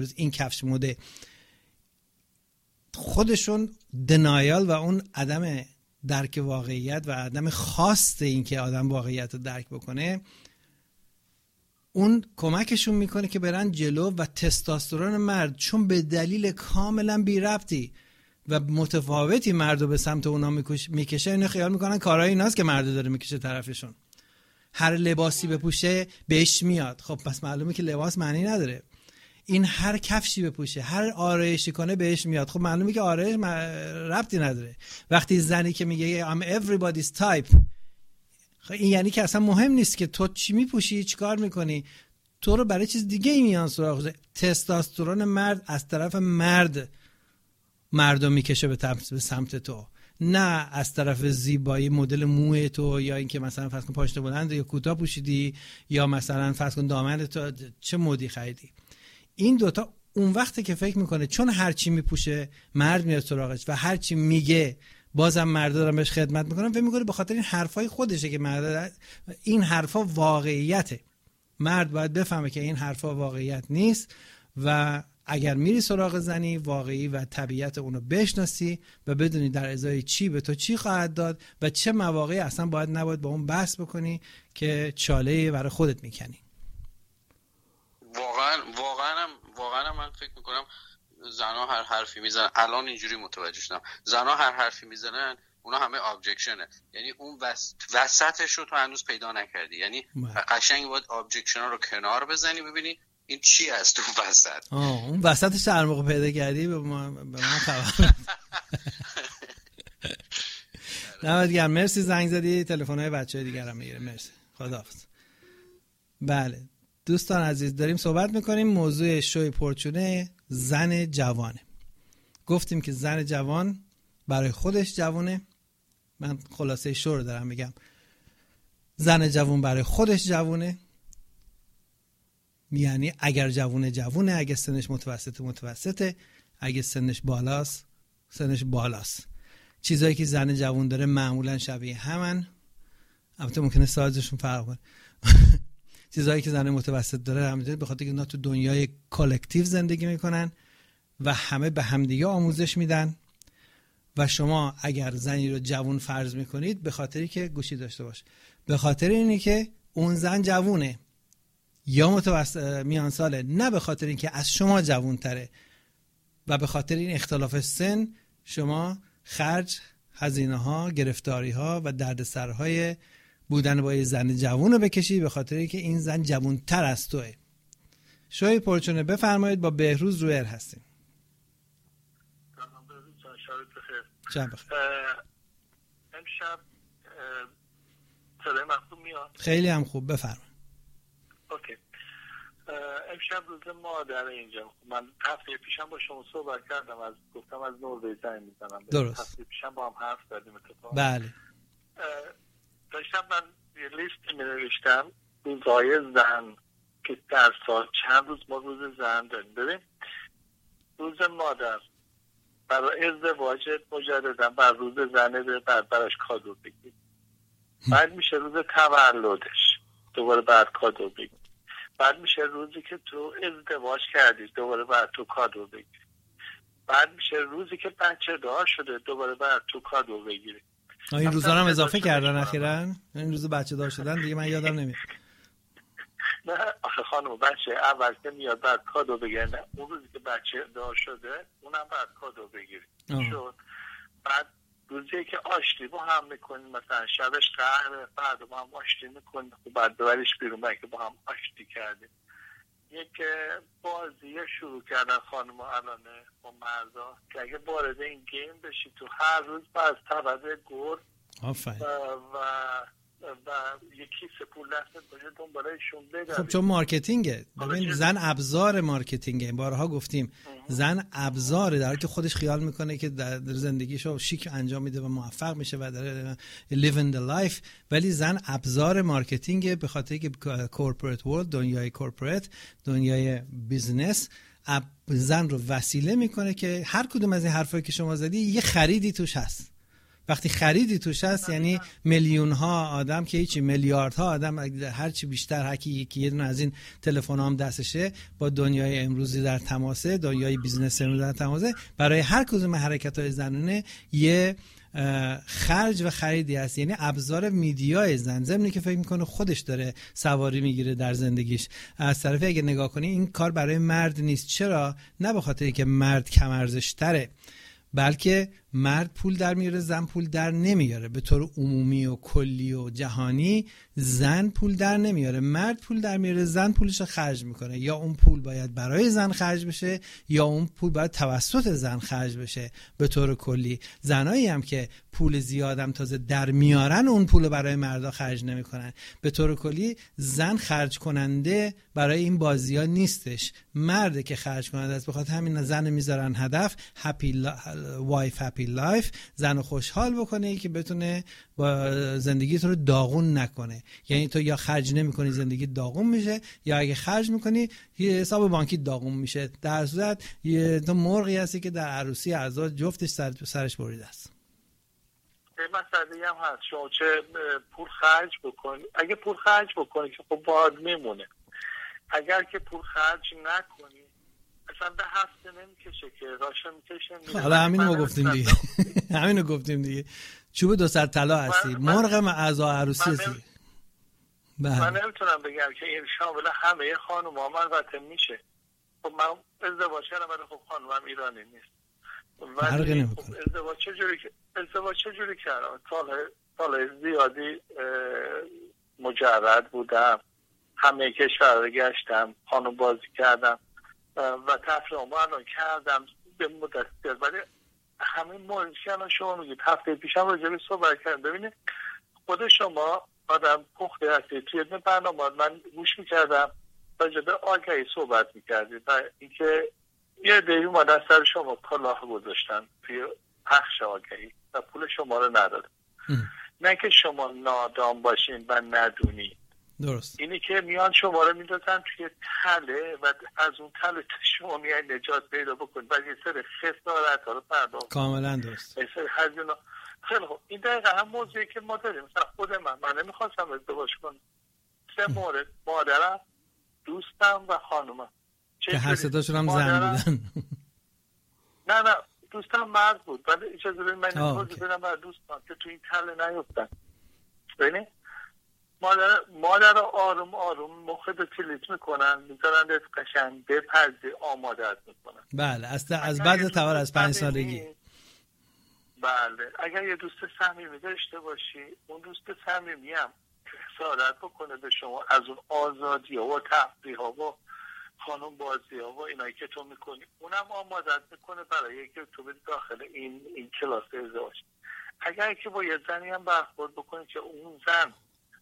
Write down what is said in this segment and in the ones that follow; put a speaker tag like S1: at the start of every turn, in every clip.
S1: این کفش مده خودشون دنایال و اون عدم درک واقعیت و عدم خواست این که آدم واقعیت رو درک بکنه، اون کمکشون میکنه که برن جلو و تستوسترون مرد چون به دلیل کاملا بی ربطی و متفاوتی مردو به سمت اونا میکشه، اینا خیال میکنن کارهای ایناست که مردو داره میکشه طرفشون. هر لباسی بپوشه بهش میاد. خب پس معلومه که لباس معنی نداره. این هر کفشی بپوشه، هر آرایشی کنه بهش میاد. خب معلومه که آرایش ربطی نداره. وقتی زنی که میگه I'm everybody's type، خب این یعنی که اصلا مهم نیست که تو چی میپوشی، چی کار میکنی، تو رو برای چیز دیگه ای میان سراغ. تستوسترون مرد از طرف مردم میکشه به سمت تو، نه از طرف زیبایی مدل موی تو، یا اینکه مثلا فرض کن پاشنه بلند یا کوتاه پوشیدی، یا مثلا فرض کن دامن تو چه مدی خریدی. این دوتا اون وقتی که فکر میکنه چون هر چی میپوشه مرد میاد سراغش و هر چی میگه بازم مرد دارن بهش خدمت میکنن، فکر میکنه به خاطر این حرفای خودشه که مرد، این حرفا واقعیته. مرد باید بفهمه که این حرفا واقعیت نیست و اگر میری سراغ زنی واقعی و طبیعت اونو بشناسی و بدونی در ازای چی به تو چی خواهد داد و چه مواقعی اصلا باید نباید با اون بحث بکنی که چاله برای خودت میکنی.
S2: واقعا من فکر میکنم زنها هر حرفی میزنن، الان اینجوری متوجه شدم، زنها هر حرفی میزنن اونا همه ابجکشنه، یعنی اون وسطش رو تو هنوز پیدا نکردی، یعنی قشنگ باید ابجکشن رو کنار بزنی ببینی این چی هست تو وسط.
S1: اون وسطش هر موقع پیدا کردی به من خبر. نمید گرم، مرسی زنگ زدی، تلفن‌های بچه‌های دیگر هم میگیره. مرسی، خداحافظ. بله دوستان عزیز، داریم صحبت میکنیم موضوع شوی پرچونه زن جوانه. گفتیم که زن جوان برای خودش جوانه. من خلاصه شو رو دارم میگم. زن جوان برای خودش جوانه، یعنی اگر جوونه، اگر سنش متوسطه، اگر سنش بالاست. چیزایی که زن جوان داره معمولا شبیه همن، البته ممکنه سایزشون فرق کنه. چیزایی که زن متوسط داره همینطوره، به خاطر که اینا تو دنیای کالکتیو زندگی میکنن و همه به همدیگه آموزش میدن. و شما اگر زنی رو جوان فرض میکنید به خاطری که گوشی داشته باش، به خاطر اینی که اون زن جوونه یا میان ساله، نه به خاطر اینکه از شما جوان تره. و به خاطر این اختلاف سن شما خرج، هزینه ها، گرفتاری ها و دردسرهای بودن با یه زن جوون رو بکشی به خاطر اینکه این زن جوان تر از توه. شوی پرچونه بفرمایید، با بهروز رویر هستیم. شب بخیر.
S3: امشب صدای من خوب میاد؟
S1: خیلی هم خوب، بفرمایید.
S3: اوکی. امشب روز مادر اینجا. من هفته پیشم با شما صحبت کردم، گفتم از نروژ زنگ میزنم.
S1: درست.
S3: هفته پیشم با هم حرف زدیم اتفاقا.
S1: بله.
S3: داشتم من یه لیست می‌نوشتم روزهای زن که در سال چند روز ما روز زن داریم. ببین روز مادر، برای ازدواج مجددا بر روز زنه براش کادو بگیر. بعد میشه روز تولدش دوباره بعد کادو بگیر. بعد میشه روزی که تو ازدواج کردی دوباره بعد تو کادو بگیر. بعد میشه روزی که بچه دار شده دوباره بعد تو کادو بگیری.
S1: این روزا هم اضافه کردن اخیراً. این روز بچه دار شدن دیگه من یادم نمیاد.
S3: نه آخه خانم، بچه اول که میاد بعد کادو بگیره، نه اون روزی که بچه دار شده اونم بعد کادو بگیری. شد. بعد روزی که آشتی با هم میکنیم، مثلا شبش قهر، بعد با هم آشتی میکنیم، بعد ببریش بیرون که با هم آشتی کردیم. یک بازی شروع کردن خانم الانه با مردا که اگه وارد این گیم بشی تو هر روز باز تبده گرد و یک کیسه پول دستت باشه دنبالشون بگردی.
S1: خب چون مارکتینگه، ببین زن ابزار مارکتینگه، بارها گفتیم زن ابزاره، در حالی که خودش خیال میکنه که در زندگیشو شیک انجام میده و موفق میشه و داره live in the life، ولی زن ابزار مارکتینگه به خاطر که corporate world، دنیای corporate، دنیای بیزنس زن رو وسیله میکنه که هر کدوم از این حرفایی که شما زدی یه خریدی توش هست. وقتی خریدی توش هست یعنی میلیون ها آدم که هیچی، میلیاردها آدم، هر چی بیشتر هر کی یه دونه از این تلفن‌ها هم دستشه با دنیای امروزی در تماسه، دنیای بیزنس امروزی در تماسه، برای هر کدوم حرکت‌های زنانه یه خرج و خریدی هست. یعنی ابزار میدیای زن، ضمنی که فکر میکنه خودش داره سواری میگیره در زندگیش. از طرفی اگه نگاه کنی این کار برای مرد نیست. چرا؟ نه به خاطر که مرد کم ارزش تره، بلکه مرد پول در میاره، زن پول در نمیاره. به طور عمومی و کلی و جهانی زن پول در نمیاره، مرد پول در میاره، زن پولش رو خرج میکنه. یا اون پول باید برای زن خرج بشه یا اون پول باید توسط زن خرج بشه. به طور کلی زنایی هم که پول زیادم تازه در میارن اون پول برای مردا خرج نمیکنن. به طور کلی زن خرج کننده برای این بازی‌ها نیستش، مرده که خرج کننده است. بخاطر همین زن میذارن هدف هپی وایف هپی لایف، زن رو خوشحال بکنه که بتونه با زندگی تو رو داغون نکنه. یعنی تو یا خرج نمی‌کنی زندگی داغون میشه، یا اگه خرج می‌کنی حساب بانکی داغون میشه. در صورت تو مرغی هستی که در عروسی اعضا جفتش سرش بریده است.
S3: مسئله هم هست شما چه پول خرج بکنی. اگه پول خرج بکنی که خب باید میمونه، اگر که پول خرج نکنی اصلا به هفته نمیکشه که راشه میکشه.
S1: حالا همینو گفتیم دیگه. همینو گفتیم دیگه. چوب 200 طلا هستی، مرغ اعضا عروسی هستی.
S3: من نمیتونم بگم که این شامل همه خانوما البته میشه. خب من ازدواج کردم ولی خب خانومم ایرانی نیست. ولی خب ازدواج چجوری کردم؟ سال زیادی مجرد بودم، همه کشور گشتم، خانم بازی کردم و تفریحامو الان کردم به مدت زیاد. ولی همین موردی که الان شما میگید هفته پیشم راجع به صحبت کردم. ببینید خود شما آدم پخته هستید، توی یه برنامه من گوش میکردم راجع به آگهی صحبت میکردید و اینکه یه دیگه اومدن سر شما کلاه گذاشتن توی پخش آگهی و پول شما رو ندادن. نه که شما نادان باشین و ندونید.
S1: درست.
S3: اینی که میان شما رو میدازن توی تله و از اون تله شما میای نجات پیدا بکنید و یه سر خسارت ها رو پرداخت.
S1: کاملا درست.
S3: یه سر هزینه. خیلی خوب، این دقیقا هم موضوعی که ما داریم. مثلا خود من نمیخواستم ازدواج کنم. 3 مورد: مادرم، دوستم و خانومم
S1: که هر ستاشون هم زن بودن.
S3: نه دوستم مرد بود ولی اجازه بدید من توضیح بدم برای دوستان که تو این تله نیفتن. ببینید مادر آروم آروم مخت تلیت میکنن، میذارن دست قشنگ بپرزی آمادت میکنن.
S1: بله از بعد تور از 5 سالگی.
S3: بله اگر یه دوست صمیمی داشته باشی، اون دوست صمیمی هم حسادت بکنه به شما از اون آزادی ها و تفریح ها و خانم بازی ها و اینایی که تو میکنی، اونم آمادت میکنه برای که تو به داخل این کلاس ازدواج. اگر که با یه زنی هم برخورد بکنی که اون زن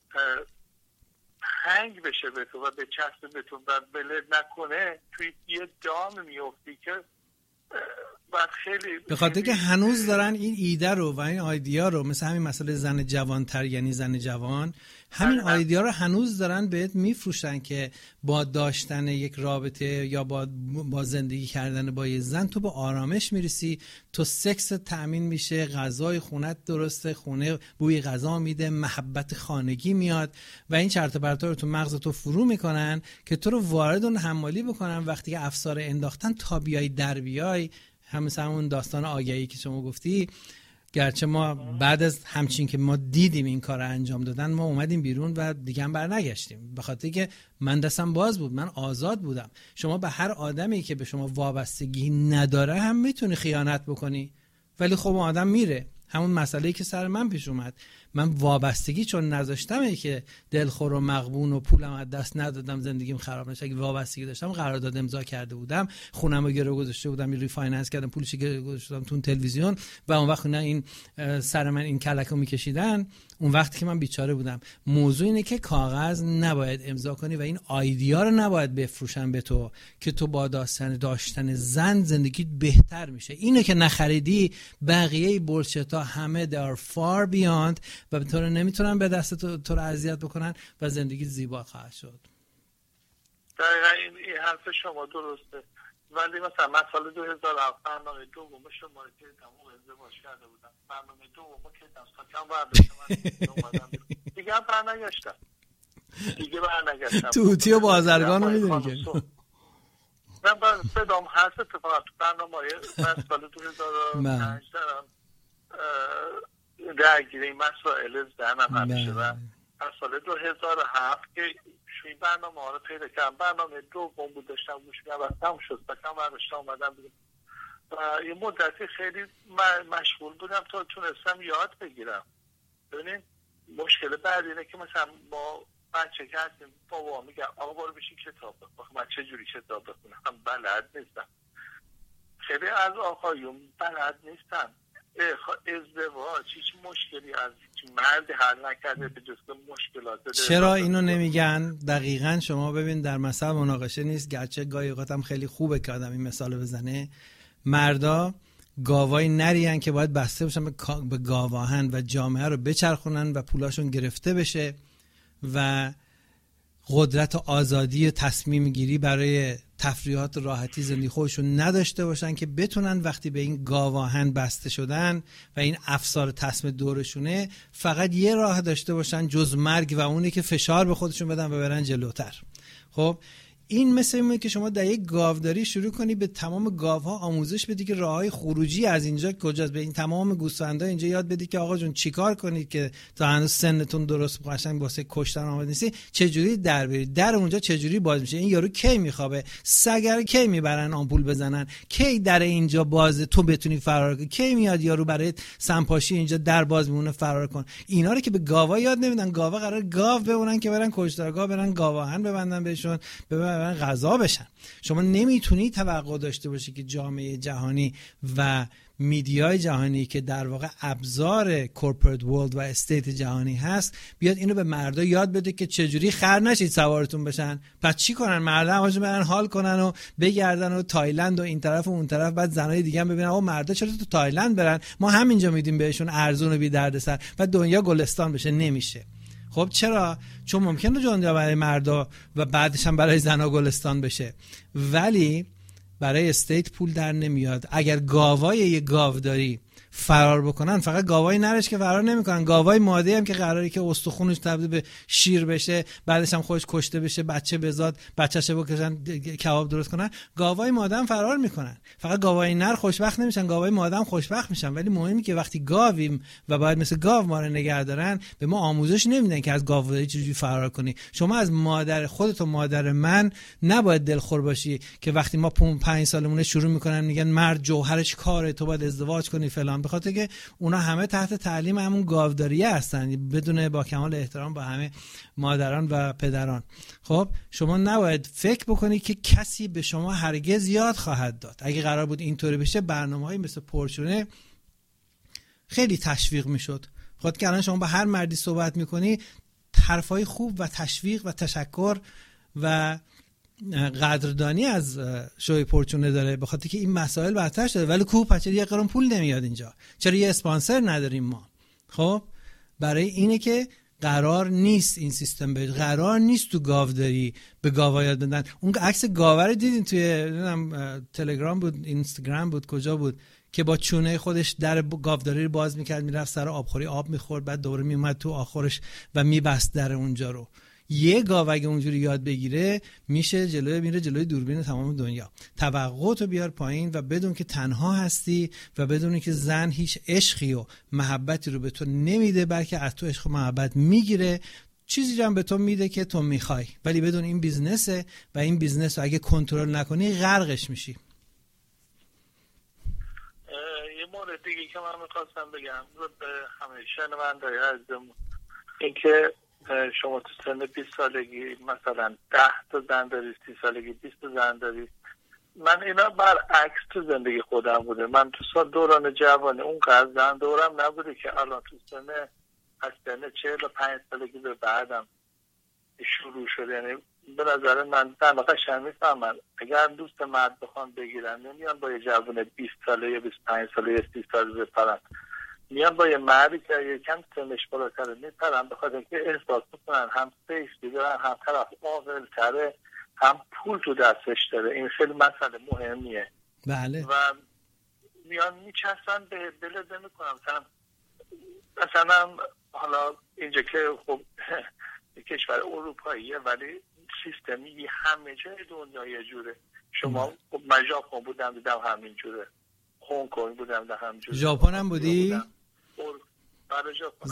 S3: هنگ بشه به تو و به چسب به تو و بلد نکنه، توی یه دام میفتی که بعد خیلی
S1: به خاطر که هنوز دارن این ایده رو و این آیدیا رو، مثل همین مسئله زن جوانتر یعنی زن جوان، همین آیدیا رو هنوز دارن بهت میفروشن که با داشتن یک رابطه یا با زندگی کردن با یه زن تو با آرامش میرسی، تو سکس تأمین میشه، غذای خونت درسته، خونه بوی غذا میده، محبت خانگی میاد و این چرت و پرتا رو تو مغز تو فرو میکنن که تو رو وارد اون حمالی بکنن. وقتی که افسار انداختن تا بیای در بیای، همون داستان آگهی که شما گفتی، گرچه ما بعد از همچین که ما دیدیم این کار رو انجام دادن ما اومدیم بیرون و دیگه هم برنگشتیم، به خاطر که من دستم باز بود، من آزاد بودم. شما به هر آدمی که به شما وابستگی نداره هم میتونی خیانت بکنی، ولی خب آدم میره. همون مسئله‌ای که سر من پیش اومد، من وابستگی چون نذاشتم که دلخور و مغبون و پولم از دست ندادم زندگیم خراب نشه. اگه وابستگی داشتم قرارداد امضا کرده بودم، خونم رو گرو گذاشته بودم، ریفایننس کردم، پولش گرو گذاشته بودم تو تلویزیون و اون وقت نه این سر من این کلکو میکشیدن، اون وقتی که من بیچاره بودم. موضوع اینه که کاغذ نباید امضا کنی و این آیدیا رو نباید بفروشن به تو که تو با داشتن زن زندگیت بهتر میشه. اینو که نخریدی بقیه بولشتا همه در فار بیاند و تو رو نمیتونن به دست تو رو اذیت بکنن و زندگی زیبا خواهد شد.
S3: دقیقا این حرف شما درسته. ولی مثلا من سال 2007 برنامه دوم شماره که تمام ازدواج کرده بودم، برنامه دوم که دستم برداشتم اومدم دیگه هم برنگشتم
S1: توتی و بازرگان رو میدونی که
S3: من صدام هست اتفاقا تو برنامه من سال 2005 دارم درگیر این مسائل زنم همیشه و از سال 2007 که این برنامه ها رو پیدا کردم، برنامه دوم بود داشتم گوش می‌کردم و تموم شد بکنم برداشتم اومدم بیرون و یه مدتی خیلی مشغول بودم تا تونستم یاد بگیرم. ببینید مشکل بعد اینه که مثلا ما بچه که هستیم بابا میگه آقا برو بشین کتاب بخون، من چه جوری کتاب بخونم بلد نیستم. خیلی از آقایون بلد نیستن. ازدواج هیچ مشکلی از مرد حل نکرده به جز مشکلات.
S1: چرا اینو نمیگن؟ دقیقاً شما ببین در مثل مناقشه نیست، گرچه گاهی اوقات هم خیلی خوبه که آدم این مثال بزنه. مردا گاوای نریان که باید بسته باشن به گاواهن و جامعه رو بچرخونن و پولاشون گرفته بشه و قدرت آزادی و تصمیم گیری برای تفریحات و راحتی زندگی خودشون نداشته باشن که بتونن وقتی به این گاواهن بسته شدن و این افسار تصمیم دورشونه فقط یه راه داشته باشن جز مرگ و اونه که فشار به خودشون بدن و برن جلوتر. خب این مثل اینه که شما در یک گاوداری شروع کنی به تمام گاوها آموزش بدی که راههای خروجی از اینجا کجاست، به این تمام گوسفندا اینجا یاد بدی که آقا جون چیکار کنید که تا هنوز سنتون درست قشنگ واسه کشتن آماده نیستی، چه جوری در برید، در اونجا چه جوری باز میشه، این یارو کی میخوابه، سگر کی میبرن آمپول بزنن، کی در اینجا بازه تو بتونی فرار کنی، کی میاد یارو برای سمپاشی اینجا در باز میمونه فرار کن. اینا رو که به گاوا یاد نمیدن. گاوا قرار گاو بمونن که برن کشتارگاه برن گاواهن ببندن بهشون غذا بشن. شما نمیتونی توقع داشته باشی که جامعه جهانی و میدیای جهانی که در واقع ابزار کورپوریت ورلد و استیت جهانی هست بیاد اینو به مردا یاد بده که چجوری خر نشید سوارتون بشن. پس چی کنن؟ مردا همشون برن حال کنن و بگردن و تایلند و این طرف و اون طرف، بعد زنای دیگه هم ببینن آقا مردا چرا تو تایلند برن، ما همینجا میدیم بهشون ارزون و بی دردسر و دنیا گلستان بشه. نمیشه. خب چرا؟ چون ممکنه جونجا برای مردا و بعدش هم برای زنا گلستان بشه، ولی برای استیت پول در نمیاد. اگر گاوای یه گاوداری فرار بکنن، فقط گاوای نرش که فرار نمیکنن، گاوای ماده هم که قراره که استخونش تبدیل به شیر بشه، بعدش هم خودش کشته بشه، بچه بزاد، بچه‌ش بکشن کباب درست کنن، گاوای ماده هم فرار میکنن. فقط گاوای نر خوشبخت نمیشن، گاوای ماده هم خوشبخت میشن. ولی مهمی که وقتی گاویم و باید مثل گاو ما رو نگه دارن، به ما آموزش نمیدن که از گاوداری چجوری فرار کنی. شما از مادر خودت و مادر من نباید دلخور باشی که وقتی ما 5 سالمونه شروع میکنن میگن مرد جوهرش کاره، تو باید ازدواج کنی فلان، به خاطر که اونا همه تحت تعلیم همون گاوداریه هستن، بدون با کمال احترام با همه مادران و پدران. خب شما نباید فکر بکنی که کسی به شما هرگز یاد خواهد داد. اگه قرار بود اینطوری بشه، برنامه‌های مثل پرچونه خیلی تشویق میشد. خاطر که الان شما با هر مردی صحبت میکنی، حرفای خوب و تشویق و تشکر و قدردانی از شوی پرچونه داره، به خاطر که این مسائل برتر شده. ولی چرا یه قرون پول نمیاد اینجا؟ چرا یه اسپانسر نداریم ما؟ خب برای اینه که قرار نیست این سیستم بهش، قرار نیست تو گاوداری به گاوا یاد بدن. اون عکس گاوا رو دیدین توی تلگرام بود، اینستاگرام بود، کجا بود که با چونه خودش در گاوداری رو باز میکرد، میرفت سر آبخوری آب میخورد، بعد دوباره میومد تو آخرش و میبست در اونجا رو. یه گاو اگه اونجوری یاد بگیره، میشه میره جلوی دوربین تمام دنیا. توقعاتو بیار پایین و بدون که تنها هستی و بدون که زن هیچ عشقی و محبتی رو به تو نمیده، بلکه از تو عشق و محبت میگیره، چیزی هم به تو میده که تو میخوای، ولی بدون این بیزنسه و این بیزنس رو اگه کنترل نکنی غرقش میشی.
S3: یه مورد دیگه که من میخواستم بگم به همه شنونده‌های عزیزم، این که شما تو سن 20 سالگی مثلا 10 تا زن داری، 30 سالگی 20 تا زن داری. من اینا برعکس تو زندگی خودم بوده. من تو دوران جوانی اونقدر زن دورم نبوده که الان تو سن 45 سالگی به بعدم شروع شده. یعنی به نظر من زن قشنگ میفهمن اگر دوست مرد بخوان بگیرن، نمیان با یه جوان 20 ساله یا 25 ساله یا 30 ساله بپرن، میان با یه مردی که یکم سنش بالاتره میپرن، بخاطر که احساس میکنن هم سیفتی دارن، هم طرف عاقل‌تره، هم پول تو دستش داره. این خیلی مسئله مهمیه.
S1: بله.
S3: و میان میچستن به دل نمیکنم مثلا حالا اینجا که خب کشور اروپاییه ولی سیستمی همه جای دنیا یه جوره. شما خب من ژاپن بودم دیدم همین جوره، هنگ کنگ بودم دیدم همین جوره.
S1: ژاپن هم بودی؟
S3: برای ژاپن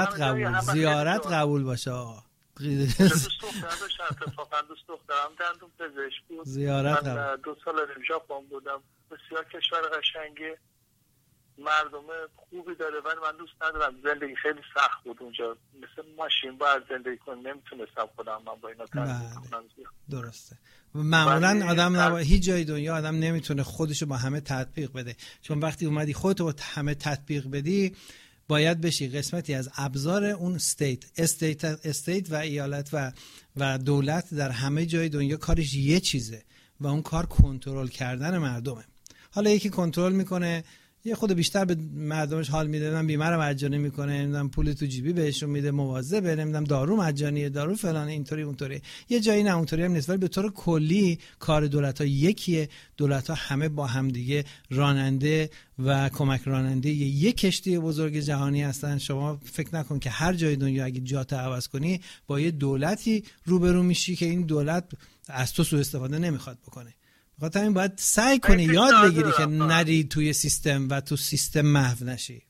S1: زیارت قبول باشه آقا.
S3: دوست دخترم داشتم، اتفاقا دوست دخترم دندون پزشک بود.
S1: زیارت
S3: من 2 سال ژاپن بودم. بسیار کشور قشنگی، مردم خوبی داره ولی من دوست ندارم. زندگی خیلی سخت بود اونجا، مثل ماشین باید زندگی کنم، نمیتونستم خودم من با اینا تنظیم کنم.
S1: درسته. معمولا آدم هیچ جای دنیا آدم نمیتونه خودشو با همه تطبیق بده، چون وقتی اومدی خودتو با همه تطبیق بدی باید بشی قسمتی از ابزار اون استیت و ایالت و دولت در همه جای دنیا کارش یه چیزه و اون کار کنترل کردن مردمه. حالا یکی کنترل میکنه یه خود بیشتر به مردمش حال میده، نمیدونم بیمه رو مجانی میکنه، نمیدونم پول تو جیبی بهشون میده، مواظبه، نمیدونم دارو مجانیه، دارو فلان، اینطوری اونطوری. یه جایی نه اونطوری هم نیست، ولی به طور کلی کار دولت‌ها یکیه. دولت‌ها همه با هم دیگه راننده و کمک راننده یک کشتی بزرگ جهانی هستن. شما فکر نکن که هر جای دنیا اگه جات عوض کنی با یه دولتی روبرو میشی که این دولت از تو سوء استفاده نمیخواد بکنه. بخاطر این باید سعی کنی یاد بگیری که نری توی سیستم و تو سیستم محو نشی.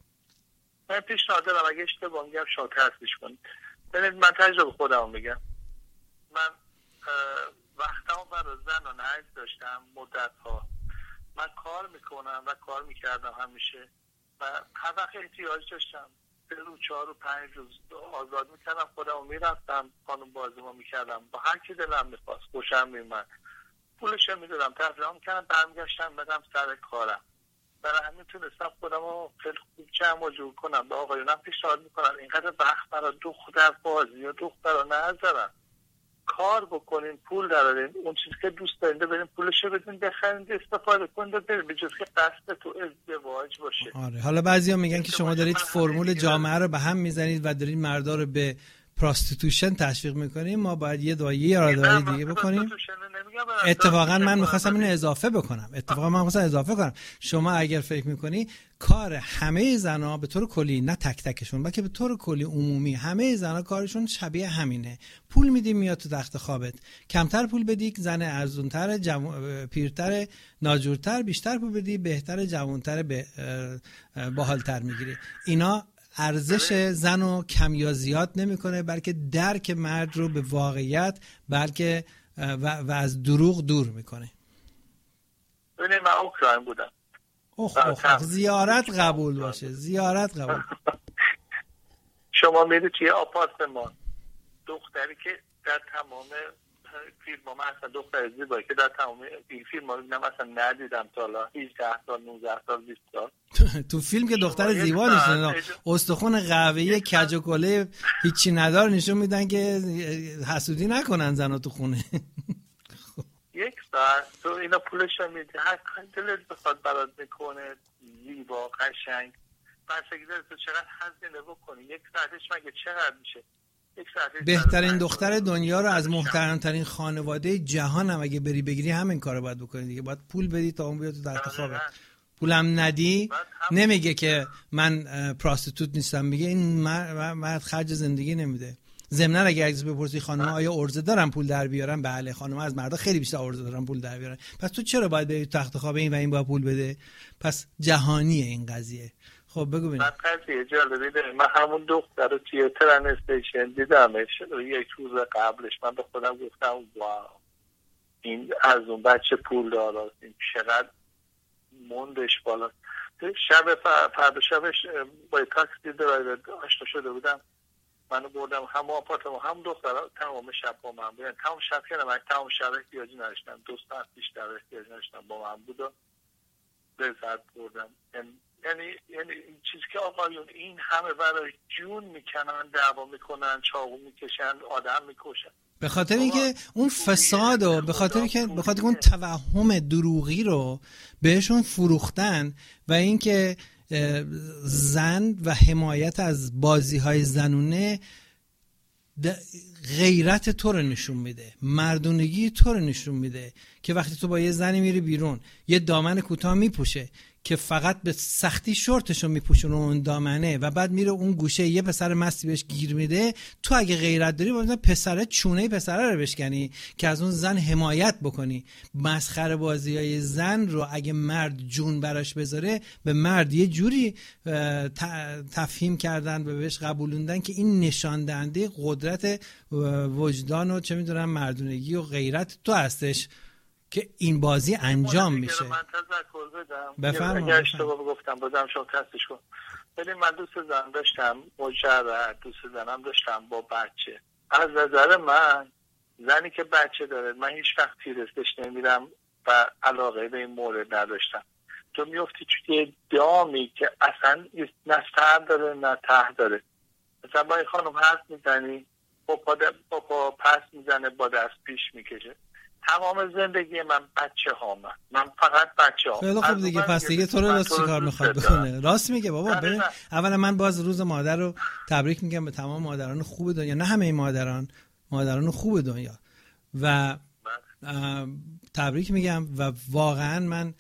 S3: من پیشنهاد دارم اگه اشتباه میگم شما تصحیح کنید. ببینید من تجربه خودم میگم. من وقتمو برای زنان حج داشتم مدت‌ها. من کار میکنم و کار میکردم همیشه و هر وقت احتیاج داشتم 3 روز 4 و 5 روز آزاد میکردم خودمو میرفتم خانم بازیمو میکردم با هر کی دلم میخواست، خوشم میومد، پولش میدادم، تفریح میکردم، برمیگشتم بدم سر کارم. برای همین تونستم خودم رو خیلی خوب جمع و جور کنم. به آقایونم پیشنهاد میکنم اینقدر وقت برای دختر بازی و دختر رو نذارن، کار بکنین، پول درارین، اون چیزی که دوست دارین برین پولش رو بدین بخرین، استفاده کنین، برین به جز که قصد تو ازدواج باشه.
S1: آره. حالا بعضیا میگن که شما دارید فرمول جامعه رو به هم میزنید و دارید مردا رو به پراستیتوشن تشویق میکنیم. ما باید یه یادآوری دیگه بکنیم. اتفاقا من میخواستم اینو اضافه بکنم. شما اگر فکر میکنی کار همه زنا به طور کلی، نه تک تکشون بلکه به طور کلی عمومی همه زنا کارشون شبیه همینه. پول میدی میاد تو تخت خوابت، کمتر پول بدی زن ارزونتر، پیرتر، ناجورتر، بیشتر پول بدی بهتر، جوانتر، باحالتر میگیری. اینا ارزش زن رو کم یا زیاد نمیکنه، بلکه درک مرد رو به واقعیت بلکه و از دروغ دور میکنه.
S3: ببینید من اوکراین بودم.
S1: زیارت قبول باشه.
S3: شما میرید توی آپارتمان، دختری که در تمام فیلم ها، مثلا دختر زیبایی که در تمام این فیلم ها مثلا ندیدم تا حالا 18 سال 19 سال 20 سال
S1: تو فیلم که دختر زیبا نشون، استخون قهوه‌ای کج و کله هیچی ندار نشون میدن که حسودی نکنن زنا تو خونه.
S3: یک ساعت تو اینا پولش رو میدی، هر دلت بخواد برات میکنه، زیبا قشنگ، بچگی دلت تو چقدر هزینه بکنی، یک ساعتش مگه چقدر میشه؟
S1: بهترین دختر دنیا رو از محترمترین خانواده جهان هم اگه بری بگیری همین کارو باید بکنی دیگه. باید پول بدی تا اون بیاد تو تخت خوابت. پولم ندی نمیگه که من پراستیتوت نیستم، میگه این مرد خرج زندگی نمیده. ضمن اگه عکس بپرسی خانم آیا عرضه دارن پول در بیارن، بله خانم از مردا خیلی بیشتر عرضه دارن پول در بیارن. پس تو چرا باید بری تخت خواب این و این باید پول بده؟ پس جهانیه این قضیه. خب بگو ببین.
S3: من قضیه جالبه، من همون دختر رو توی ترن استیشن دیدمش یک روز قبلش. من به خودم گفتم واو این از اون بچه پول داره، این چقدر موندش بالا. فردا شبش با تاکسی درایور آشنا شده بودم، منو بردم هم آپارتمان هم دخترها تمام شب با من بودن. تمام شب که من تمام شب احتیاجی نداشتم، 2 ساعت بیشتر احتیاجی نداشتم، با من بود و لذت بردم. یعنی این چیزی که آقایون این همه برای جون میکنن، دعوا میکنن، چاقو میکشن، آدم میکشن،
S1: به خاطر اینکه اون فساد و به خاطر اون توهم دروغی رو بهشون فروختن و اینکه زن و حمایت از بازی‌های زنونه غیرت تو رو نشون میده، مردونگی تو رو نشون میده که وقتی تو با یه زنی میری بیرون یه دامن کوتاه میپوشه که فقط به سختی شورتشو میپوشونه اون دامنه و بعد میره اون گوشه یه پسر مستی بهش گیر میده، تو اگه غیرت داری باید پسره چونه پسره رو بشکنی که از اون زن حمایت بکنی. مسخره بازیای زن رو اگه مرد جون براش بذاره، به مرد یه جوری تفهیم کردن و بهش قبولوندن که این نشان دهنده قدرت وجدان و چه میدونم مردونگی و غیرت تو هستش که این بازی انجام میشه.
S3: من تذکر بدم
S1: بفرمایید.
S3: اگه اشتباه گفتم بازم شما تصحیح کن. ولی من دوست زن داشتم، مجرد دوست زنم داشتم با بچه. از نظر من زنی که بچه داره من هیچ وقت تیرستش نمیرم و علاقه به این مورد نداشتم. تو میفتی توی دامی که اصلا نه سر داره نه ته داره. مثلا با این خانم حرف میزنی با پس میزنه، با دست پیش میکشه. تمام زندگی من بچه ها من فقط بچه ها.
S1: خیلی خوب دیگه، پس دیگه تو رو راست چی کار میخواد بکنه؟ راست میگه بابا. ببین اولا من باز روز مادر رو تبریک میگم به تمام مادران خوب دنیا، نه همه مادران خوب دنیا و تبریک میگم و واقعا من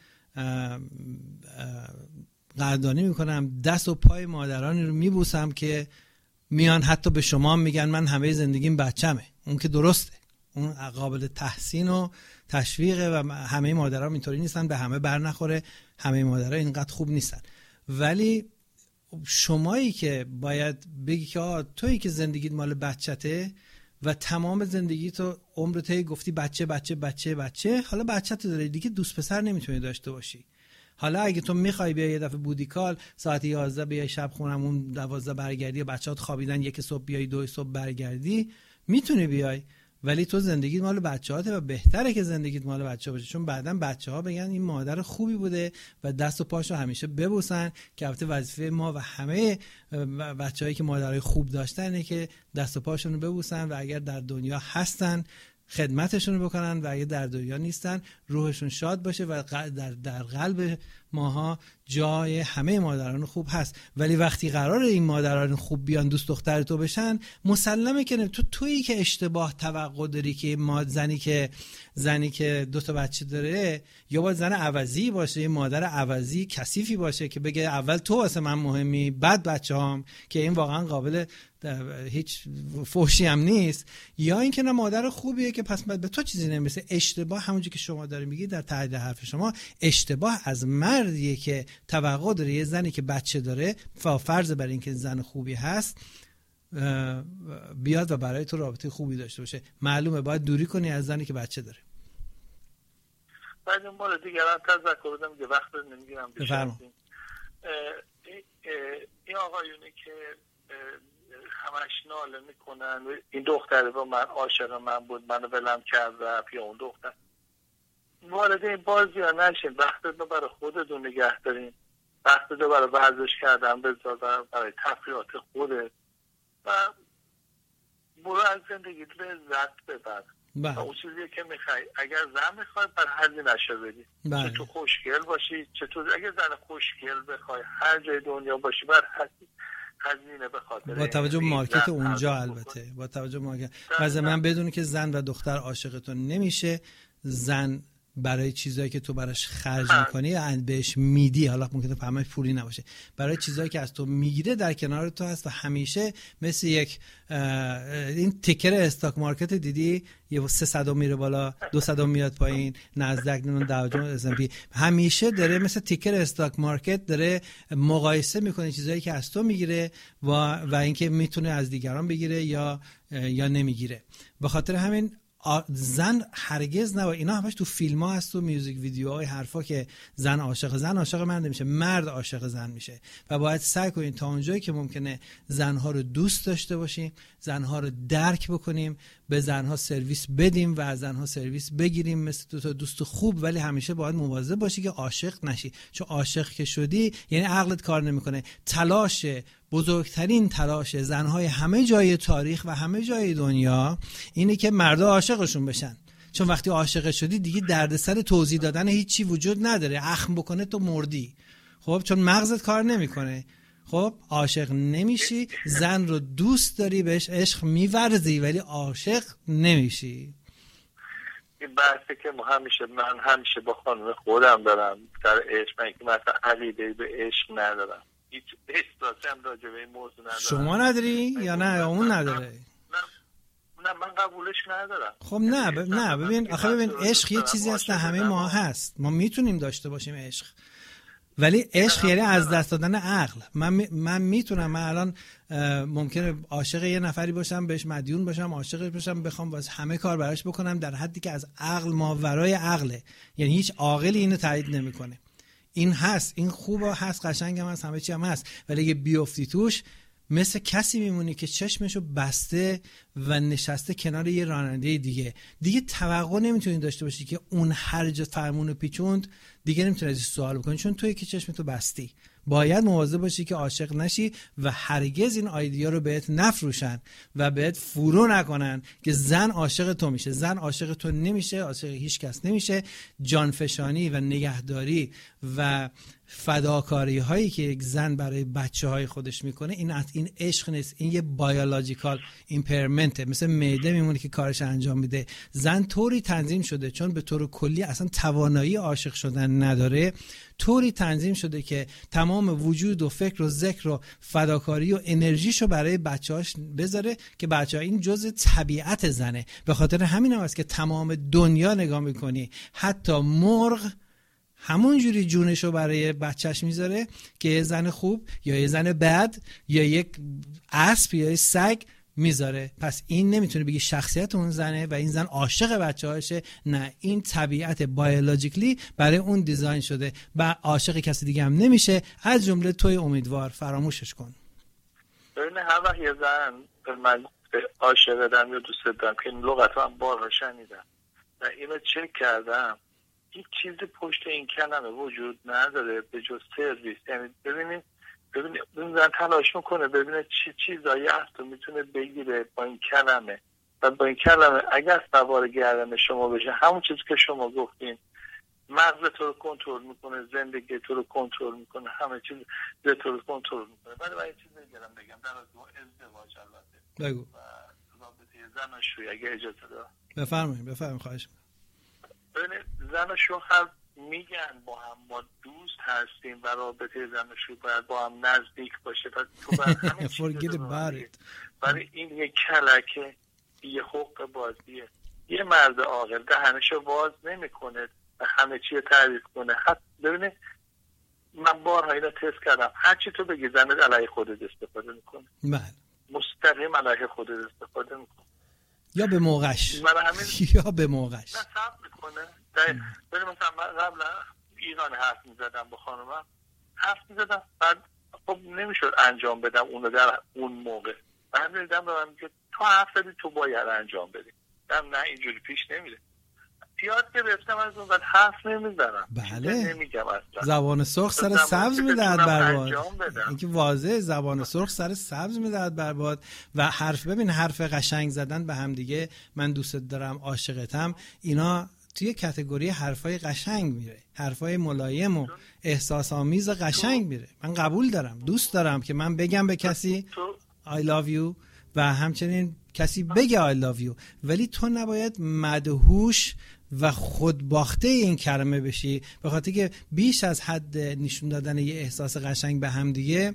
S1: قدردانی میکنم، دست و پای مادرانی رو میبوسم که میان حتی به شما میگن من همه زندگیم بچمه. اون که درسته، اون قابل تحسین و تشویقه و همه مادرها اینطوری نیستن، به همه بر نخوره، همه مادرها اینقدر خوب نیستن. ولی شمایی که باید بگی که تویی که زندگیت مال بچته و تمام زندگی تو عمرت گفتی بچه بچه بچه بچه، حالا بچت داری دیگه، دوست پسر نمیتونی داشته باشی. حالا اگه تو میخوای بیا یه دفعه بودیکال ساعت 11 بیای شب خونمون 12 برگردی، بچه‌هات خوابیدن 1 صبح بیای 2 صبح برگردی، میتونی بیای، ولی تو زندگیت مال بچه‌هاته و بهتره که زندگیت مال بچه‌ها باشه، چون بعداً بچه‌ها بگن این مادر خوبی بوده و دست و پاشو همیشه ببوسن، که البته وظیفه ما و همه بچه‌هایی که مادرای خوب داشتن اینه که دست و پاشون رو ببوسن و اگر در دنیا هستن خدمتشون رو بکنن و اگه در دنیا نیستن روحشون شاد باشه و در قلب ماها جای همه مادران خوب هست. ولی وقتی قراره این مادران خوب بیان دوست دختر تو بشن، مسلمه که تویی که اشتباه توقع داری که زنی که 2 تا بچه داره یا باید زن عوضی باشه، یه مادر عوضی کثیفی باشه که بگه اول تو واسه من مهمی بعد بچه‌هام، که این واقعا قابل هیچ فحشی هم نیست، یا اینکه نه مادر خوبیه که پس به تو چیزی نمیرسه. اشتباه همونجوری که شما داری میگی در تایید حرف شما، اشتباه از مردیه که توقع داره یه زنی که بچه داره فرض بر این که زن خوبی هست بیاد و برای تو رابطه خوبی داشته باشه. معلومه باید دوری کنی از زنی که بچه داره.
S3: بعد این مورد دیگران تذکر بدم که وقت نمیگیرم بیشتر. این آقایونی که همش ناله میکنن این دختره با من عاشق من بود منو ولم کرد رفت، یا اون دختر، وارد این بازی ها نشین. وقتت رو برای خودتون نگه دارین، وقتت رو برای ورزش کردن بذار، برای تفریحات خودت و برو از زندگی لذت ببر. و اون چیزیه که میخوای، اگر زن میخوای بر هزینه‌شو بدی، چه تو خوشگل باشی چه تو، اگر زن خوشگل بخوای هر جای دنیا باشی بر هزینه بخاطر
S1: با توجه مارکت اونجا، البته با توجه مارکت. مثلا من بدون که زن و دختر عاشقتون نمیشه، زن برای چیزایی که تو براش خرج میکنی بهش میدی، حالا ممکنه همش پولی نباشه، برای چیزایی که از تو میگیره در کنار تو هست و همیشه مثل یک این تیکر استاک مارکت دیدی یه 300 میره بالا 200 میاد پایین، نزدک S&P همیشه داره مثل تیکر استاک مارکت داره مقایسه میکنه چیزایی که از تو میگیره و اینکه میتونه از دیگران بگیره یا نمیگیره. به خاطر همین زن هرگز نه، اینا همش تو فیلم ها هست و میوزیک ویدیوهای حرفا که زن عاشق مرد میشه، مرد عاشق زن میشه و باید سعی کنیم تا اونجایی که ممکنه زنها رو دوست داشته باشیم، زنها رو درک بکنیم، به زنها سرویس بدیم و از زنها سرویس بگیریم مثل تو دوست خوب. ولی همیشه باید مواظب باشی که عاشق نشی، چون عاشق که شدی یعنی عقلت کار نمیکنه. بزرگترین تلاش زنهای همه جای تاریخ و همه جای دنیا اینه که مردا عاشقشون بشن، چون وقتی عاشق شدی دیگه دردسر توضیح دادن هیچی وجود نداره، اخم بکنه تو مردی. خب چون مغزت کار نمیکنه. خب عاشق نمیشی، زن رو دوست داری، بهش عشق میورزی، ولی عاشق نمیشی.
S3: این بحثی که من همیشه با خانم خودم دارم در عشق، من که مثلا عقیده به عشق ندارم، هیچ احساسی هم راجع به این موضوع ندارم.
S1: شما نداری یا نه اون نداره؟
S3: نه من قبولش ندارم.
S1: خب نه ببین آخه ببین عشق یه چیزی هست همه ما هست، ما میتونیم داشته باشیم عشق، ولی عشق یعنی از دست دادن عقل. من میتونم، من الان ممکنه عاشق یه نفری باشم، بهش مدیون باشم، عاشقش باشم، بخوام واسه همه کار براش بکنم، در حدی که از عقل ماورای عقله، یعنی هیچ عاقلی اینو تایید نمیکنه. این هست، این خوبه، هست، قشنگم هست، همه چی هم هست، ولی اگه بیفتی توش مثل کسی میمونی که چشمشو بسته و نشسته کنار یه راننده دیگه توقع نمیتونی داشته باشی که اون هر جا فرمونو پیچوند دیگه نمیتونی ازش سوال بکنی، چون توی که چشمتو بستی. باید مواظب باشی که عاشق نشی و هرگز این ایده رو بهت نفروشن و بهت فرو نکنن که زن عاشق تو میشه. زن عاشق تو نمیشه، عاشق هیچ کس نمیشه. جانفشانی و نگهداری و فداکاری هایی که یک زن برای بچه های خودش میکنه، این عشق نیست، این یه بایولوژیکال ایمپیرمنته، مثل معده میمونه که کارش انجام میده. زن طوری تنظیم شده، چون به طور کلی اصلا توانایی عاشق شدن نداره، طوری تنظیم شده که تمام وجود و فکر و ذکر و فداکاری و انرژیشو برای بچه‌هاش بذاره که بچه‌ها این جزء طبیعت زنه. به خاطر همین هم است که تمام دنیا نگاه میکنی حتی مرغ همون جوری جونشو برای بچهش میذاره که یه زن خوب یا یه زن بد یا یک اسب یا یه سگ میذاره. پس این نمیتونه بگی شخصیت اون زنه و این زن عاشق بچه‌هاشه، نه، این طبیعت بایولوژیکلی برای اون دیزاین شده و عاشق کسی دیگه هم نمیشه، از جمله توی امیدوار. فراموشش کن.
S3: ببین هر وقت یه زن من عاشق دارم یا دوست دارم که این لغت هم بارها شنیدم و اینو چک کردم، هیچ چیزی پشت این کلمه وجود نداره به جز سرویس. یعنی ببینید اون زن تلاش میکنه ببینه چه چیزایی هست و میتونه بگیره با این کلمه و با این کلمه اگر سوار گردن شما بشه، همون چیزی که شما گفتین، مغز تو رو کنترل میکنه، زندگی تو رو کنترل میکنه، همه چیز تو رو کنترل میکنه. ولی من یه چیز بگم در رابطه ازدواج البته
S1: بگو.
S3: و رابطه زن و شوهر اگه اجازه دارم.
S1: بفرمایید خواهش میکنم.
S3: ببینید زن و شوهر میگن با هم ما دوست هستیم و رابطه زن و شوهر باید با هم نزدیک باشه و تو باید همین
S1: forget about it.
S3: ولی این یک کلکه، یه حق بازیه. یه مرد عاقل دهنشو باز نمیکنه و همه چی تعریف کنه. حتی ببینید من بارها اینو تست کردم، هرچی تو بگی زنت علیه خودت استفاده میکنه.
S1: بله،
S3: مستقیم علیه خودت استفاده میکنه، یا
S1: به موقعش
S3: یا به موقعش نه صبر میکنه. ببین مثلا من قبلا ایران حرف میزدم با خانومم، بعد خب نمیشد انجام بدم اونو در اون موقع، بعد دیدم به من که تو حرف زدی تو باید انجام بدی. نه اینجوری پیش نمیره. یاد گرفتم از اون بعد حرف نمیزنم.
S1: بله،
S3: نمیگم اصلا.
S1: زبان سرخ سر سبز میدهد برباد. اینکه واضحه زبان سرخ سر سبز میدهد برباد. و حرف قشنگ زدن به هم دیگه، من دوستت دارم، عاشقتم، اینا توی کاتگوری حرفای قشنگ میره، حرفای ملایم و احساس آمیز قشنگ میره. من قبول دارم، دوست دارم که من بگم به کسی I love you و همچنین کسی بگه I love you، ولی تو نباید مدهوش و خودباخته این کلمه بشی، به خاطر که بیش از حد نشون دادن یه احساس قشنگ به هم دیگه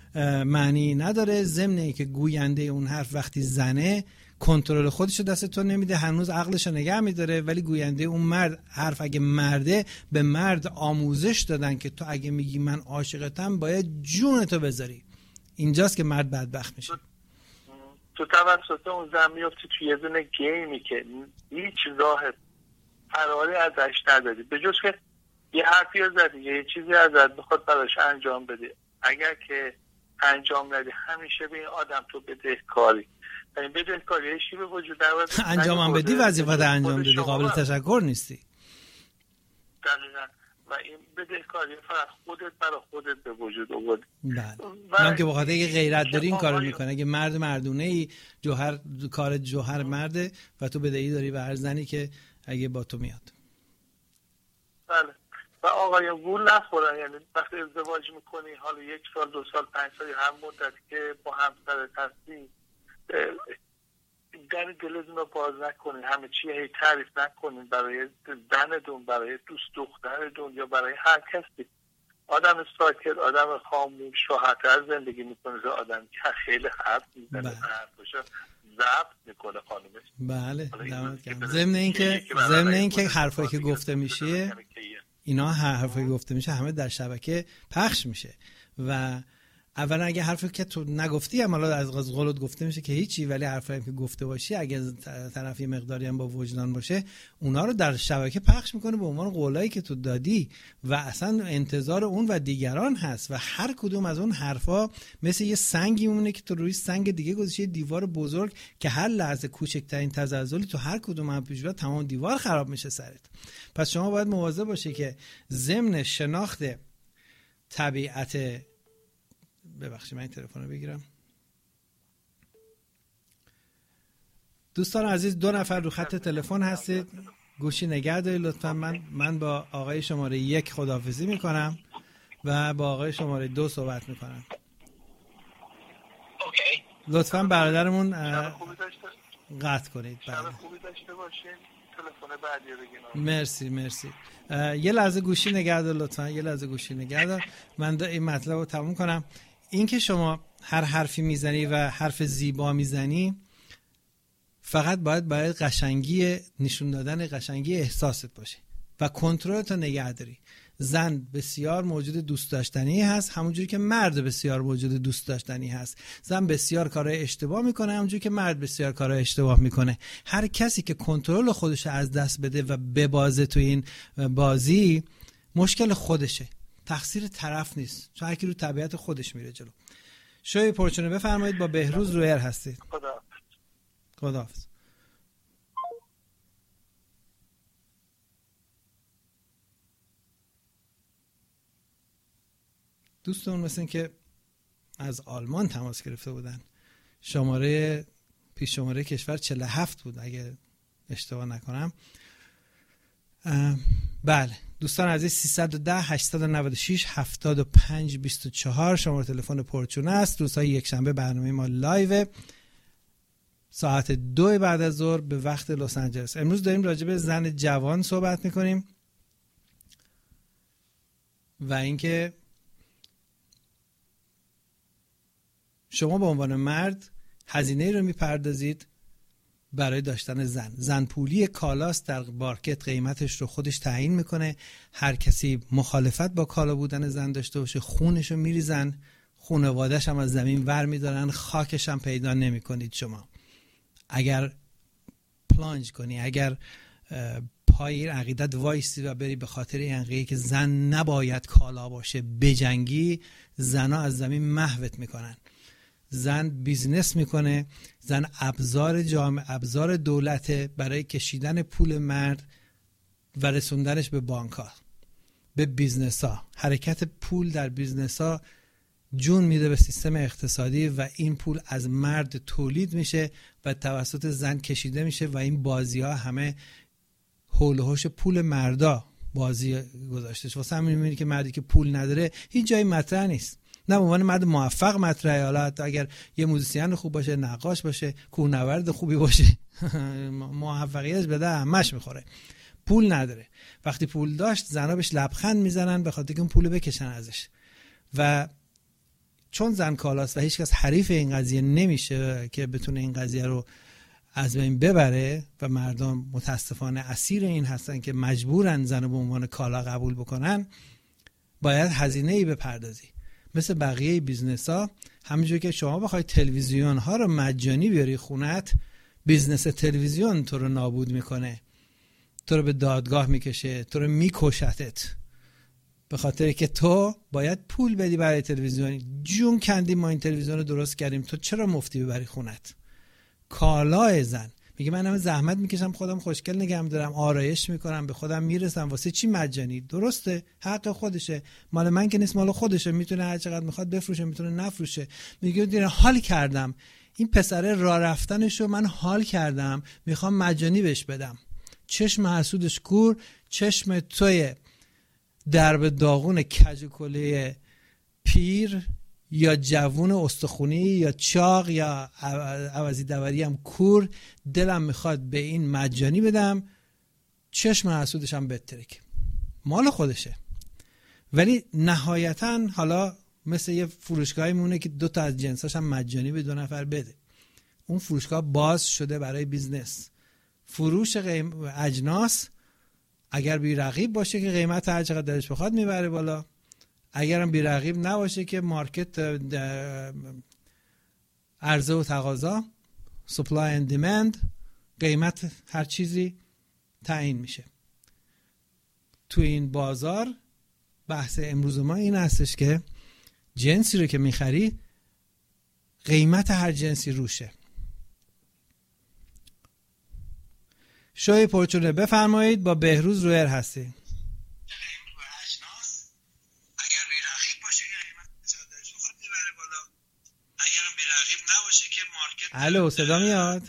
S1: معنی نداره. ضمن اینکه گوینده اون حرف وقتی زنه کنترل خودشو دست تو نمیده، هنوز عقلشو نگه میداره، ولی گوینده اون مرد حرف اگه مرده، به مرد آموزش دادن که تو اگه میگی من عاشقتم باید جونتو بذاری. اینجاست که مرد بدبخت میشه.
S3: تو توسط اون زن میفتی توی یه دونه گیمی که هیچ راه فراری ازش نداری به جز که یه حرفی زدی، یه چیزی ازت بخواد براش انجام بدی. اگر که انجام ندی همیشه به این آدم تو بدهکاری. این بدهکاری چی به وجود درآورد؟
S1: انجام هم بدی وظیفت انجام دادی، قابل تشکر نیستی.
S3: دقیقاً. و این بدهکاری فقط خودت برای خودت به وجود آوردی.
S1: بله. من که بخاطر اینکه غیرت داری این کارو میکنه. اگه مرد مردونه ای، کار جوهر مرده و تو بدهی داری به هر زنی که اگه با تو میاد.
S3: بله. و آقایان گول نخورن. یعنی وقتی ازدواج میکنی حالا 1 سال 2 سال 5 سال هر مدتی که با همسرت هستی در دلتون رو باز نکنین، همه چی هی تعریف نکنین برای زنتون، برای دوست دخترتون یا برای هر کسی. آدم ساکت، آدم خاموش راحت‌تر زندگی میکنه تا آدم که خیلی حرف میزنه، حرفشو ضبط میکنه خانومش.
S1: بله ضمن اینکه حرفایی که گفته میشه، اینا حرفایی که گفته میشه همه در شبکه پخش میشه و اولا اگه حرفی که تو نگفتی هم حالا از قولت گفته میشه که هیچی، ولی حرفایی که گفته باشی اگه طرف یه مقداری هم با وجدان باشه اونا رو در شبکه پخش میکنه به عنوان قولایی که تو دادی و اصلا انتظار اون و دیگران هست و هر کدوم از اون حرفا مثل یه سنگی میمونه که تو روی سنگ دیگه گذاشتی، دیوار بزرگ که هر لحظه کوچکترین تزلزلی تو هر کدوم هم پیش بیاد تمام دیوار خراب میشه سرت. پس شما باید مواظب باشی که ضمن شناخت طبیعت ببخشید من این تلفن رو بگیرم. دوستان عزیز 2 نفر رو خط تلفن هستید، گوشی نگه دارید لطفا. من با آقای شماره 1 خداحافظی میکنم و با آقای شماره 2 صحبت میکنم.
S3: اوکی.
S1: لطفا برادرمون قطع کنید.
S3: شب خوبی داشته باشین. تلفن بعدی رو بگین.
S1: مرسی. یه لحظه گوشی نگه دار لطفا، یه لحظه گوشی نگه دار. من این مطلب رو تموم کنم. این که شما هر حرفی میزنی و حرف زیبا میزنی فقط باید قشنگی نشون دادن قشنگی احساست باشه و کنترلت رو نگه داری. زن بسیار موجود دوست داشتنی هست همونجوری که مرد بسیار موجود دوست داشتنی هست. زن بسیار کارهای اشتباه میکنه همونجوری که مرد بسیار کارهای اشتباه میکنه. هر کسی که کنترل خودش از دست بده و ببازه تو این بازی مشکل خودشه، تقصیر طرف نیست، چون هر کی رو طبیعت خودش میره جلو. شوی پرچونه بفرمایید، با بهروز رویر هستید. خداحافظ. دوستان مثل این که از آلمان تماس گرفته بودن، پیش شماره کشور 47 بود اگه اشتباه نکنم. بله دوستان عزیز 310 896 75 24 شماره تلفن پرچونه است. روزهای یکشنبه برنامه ما لایو ساعت 2 بعد از ظهر به وقت لس آنجلس. امروز داریم راجع به زن جوان صحبت میکنیم و اینکه شما به عنوان مرد هزینه رو میپردازید برای داشتن زن پولی کالاست، در مارکت قیمتش رو خودش تعیین میکنه. هر کسی مخالفت با کالا بودن زن داشته باشه خونش رو میریزن، خانواده‌اش هم از زمین ور میدارن، خاکش هم پیدا نمیکنید. شما اگر پلانج کنی، اگر پای این عقیدت وایسی و بری به خاطر این عقیده که زن نباید کالا باشه بجنگی، زنها از زمین محوت میکنن. زن بیزنس میکنه، زن ابزار جامعه، ابزار دولت برای کشیدن پول مرد و رسوندنش به بانک‌ها، به بیزنس‌ها. حرکت پول در بیزنس‌ها جون میده به سیستم اقتصادی و این پول از مرد تولید میشه و توسط زن کشیده میشه و این بازی‌ها همه حول و حوش پول مردا بازی گذاشته شده. واسه همین می‌بینی که مردی که پول نداره هیچ جایی مطرح نیست. نه به عنوان مرد موفق مطرحه، حالا حتی اگر یه موزیسین خوب باشه، نقاش باشه، کوهنورد خوبی باشه موفقیتش به ده همش میخوره. پول نداره. وقتی پول داشت زنها بهش لبخند میزنن به خاطر که اون پول بکشن ازش. و چون زن کالاست و هیچ کس حریف این قضیه نمیشه که بتونه این قضیه رو از بین ببره و مردم متاسفانه اسیر این هستن که مجبورن زن رو به عنوان کالا قبول بکنن، باید هزینه‌ای بپردازی. مثل بقیه بیزنس ها، همینجور که شما بخوای تلویزیون ها رو مجانی بیاری خونت، بیزنس تلویزیون تو رو نابود میکنه، تو رو به دادگاه میکشه، تو رو میکشتت، به خاطر که تو باید پول بدی برای تلویزیون. جون کندیم ما این تلویزیون رو درست کردیم، تو چرا مفتی ببری خونت؟ کالای زن میگه من همه زحمت میکشم، خودم خوشگل نگم دارم، آرایش میکنم، به خودم میرسم، واسه چی مجانی؟ درسته، حق خودشه، مال من که نیست، مال خودشه، میتونه هر چقدر میخواد بفروشه، میتونه نفروشه. میگه دیره حال کردم، این پسره راه رفتنشو من حال کردم، میخوام مجانی بهش بدم. چشم حسودش کور، چشم توی درب داغون کج و کله پیر یا جوون استخونی یا چاق یا عوضی دوری هم کور دلم میخواد به این مجانی بدم، چشم حسودش هم بترک، مال خودشه. ولی نهایتا حالا مثل یه فروشگاهی مونه که 2 تا از جنساش هم مجانی به 2 نفر بده. اون فروشگاه باز شده برای بیزنس. فروش اجناس اگر بی رقیب باشه که قیمت هر چقدر دلش بخواد میبره بالا، اگرم بی رقیب نباشه که مارکت عرضه و تقاضا supply and demand قیمت هر چیزی تعیین میشه. تو این بازار بحث امروز ما این هستش که جنسی رو که میخری قیمت هر جنسی روشه. شوی پرچونه بفرمایید، با بهروز رویر هستی. الو صدا میاد؟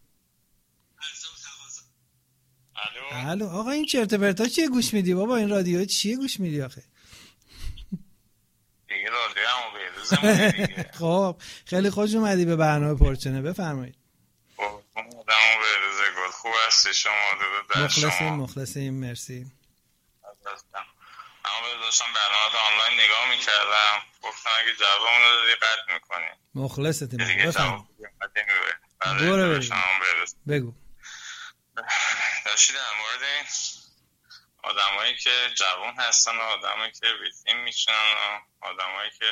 S1: الو آقا این چرت و پرتا چیه گوش میدی بابا؟ این رادیو چیه گوش میدی آخه؟
S4: دیگه رادیو همو بهروزمون دیگه.
S1: خب خیلی خوش اومدی به برنامه پرچونه، بفرمایید.
S4: خب همو بهروز گل، خوب هستی شما؟ درود بر شما.
S1: مخلصیم مرسی.
S4: اما داشتم برنامه آنلاین نگاه میکردم، گفتم اگه جوابمون رو دادی قطع میکنی.
S1: مخلصتیم
S4: بفرمایید.
S1: بگو.
S4: داشتی در مورد این آدمایی که جوان هستن و آدمایی که ویترین میشن و آدمایی که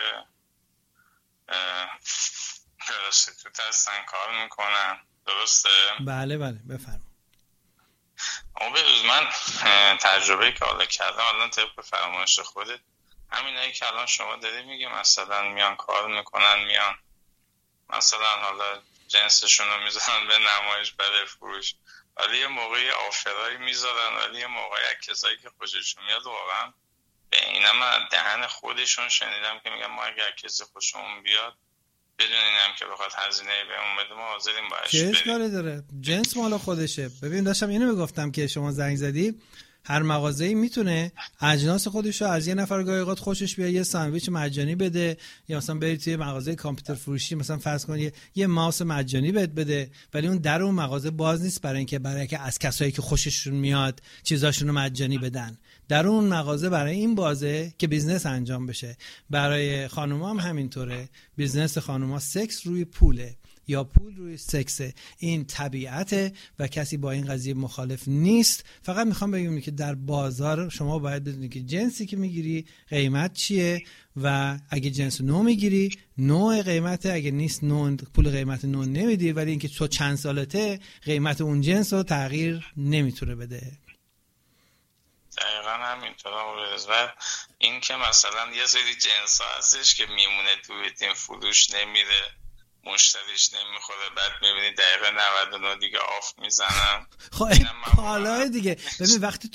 S4: پرستیتوت هستن کار میکنن، درسته؟
S1: بله بفرمایید.
S4: اما بروز من تجربه‌ای که حالا کردم الان طبق فرمایش خودت، همینایی که الان شما داری میگی، مثلا میان کار میکنن، میان مثلا حالا جنسشون رو میذارن به نمایش برای فروش، ولی یه موقعی آفرایی میذارن، ولی یه موقعی کسایی که خوششون میاد واقعا به اینا من دهن خودشون شنیدم که میگن ما اگر کسی خوشمون بیاد بدون اینم که بخواد هزینه بهمون بده ما حاضریم باش بریم.
S1: چه اشکالی داره؟ جنس مال خودشه. ببین داشتم اینو میگفتم که شما زنگ زدی، هر مغازه‌ای میتونه اجناس خودش رو از یه نفر گاهی اوقات خوشش بیاد یه ساندویچ مجانی بده، یا مثلا برید توی مغازه کامپیوتر فروشی مثلا فرض کن یه ماوس مجانی بهت بده، ولی اون در اون مغازه باز نیست برای اینکه از کسایی که خوششون میاد چیزاشونو مجانی بدن. در اون مغازه برای این بازه که بیزنس انجام بشه. برای خانوما هم همینطوره، بیزنس خانوما سکس روی پوله یا پول روی سکسه. این طبیعته و کسی با این قضیه مخالف نیست. فقط میخوام بگم که در بازار شما باید بدونید که جنسی که میگیری قیمت چیه و اگه جنس نو میگیری نوع قیمته، اگه نیست نوع پول قیمت نو نمیدی، ولی اینکه تو چند سالته قیمت اون جنس رو تغییر نمیتونه بده.
S4: دقیقا همینطور و این که مثلا یه سری جنس ها هستش که میمونه تو ویترین فروش نمیره، مشتریش نمیخوره، بعد میبینی دقیقه 99 دیگه آف میزنن.
S1: خب حالا دیگه ببین وقتی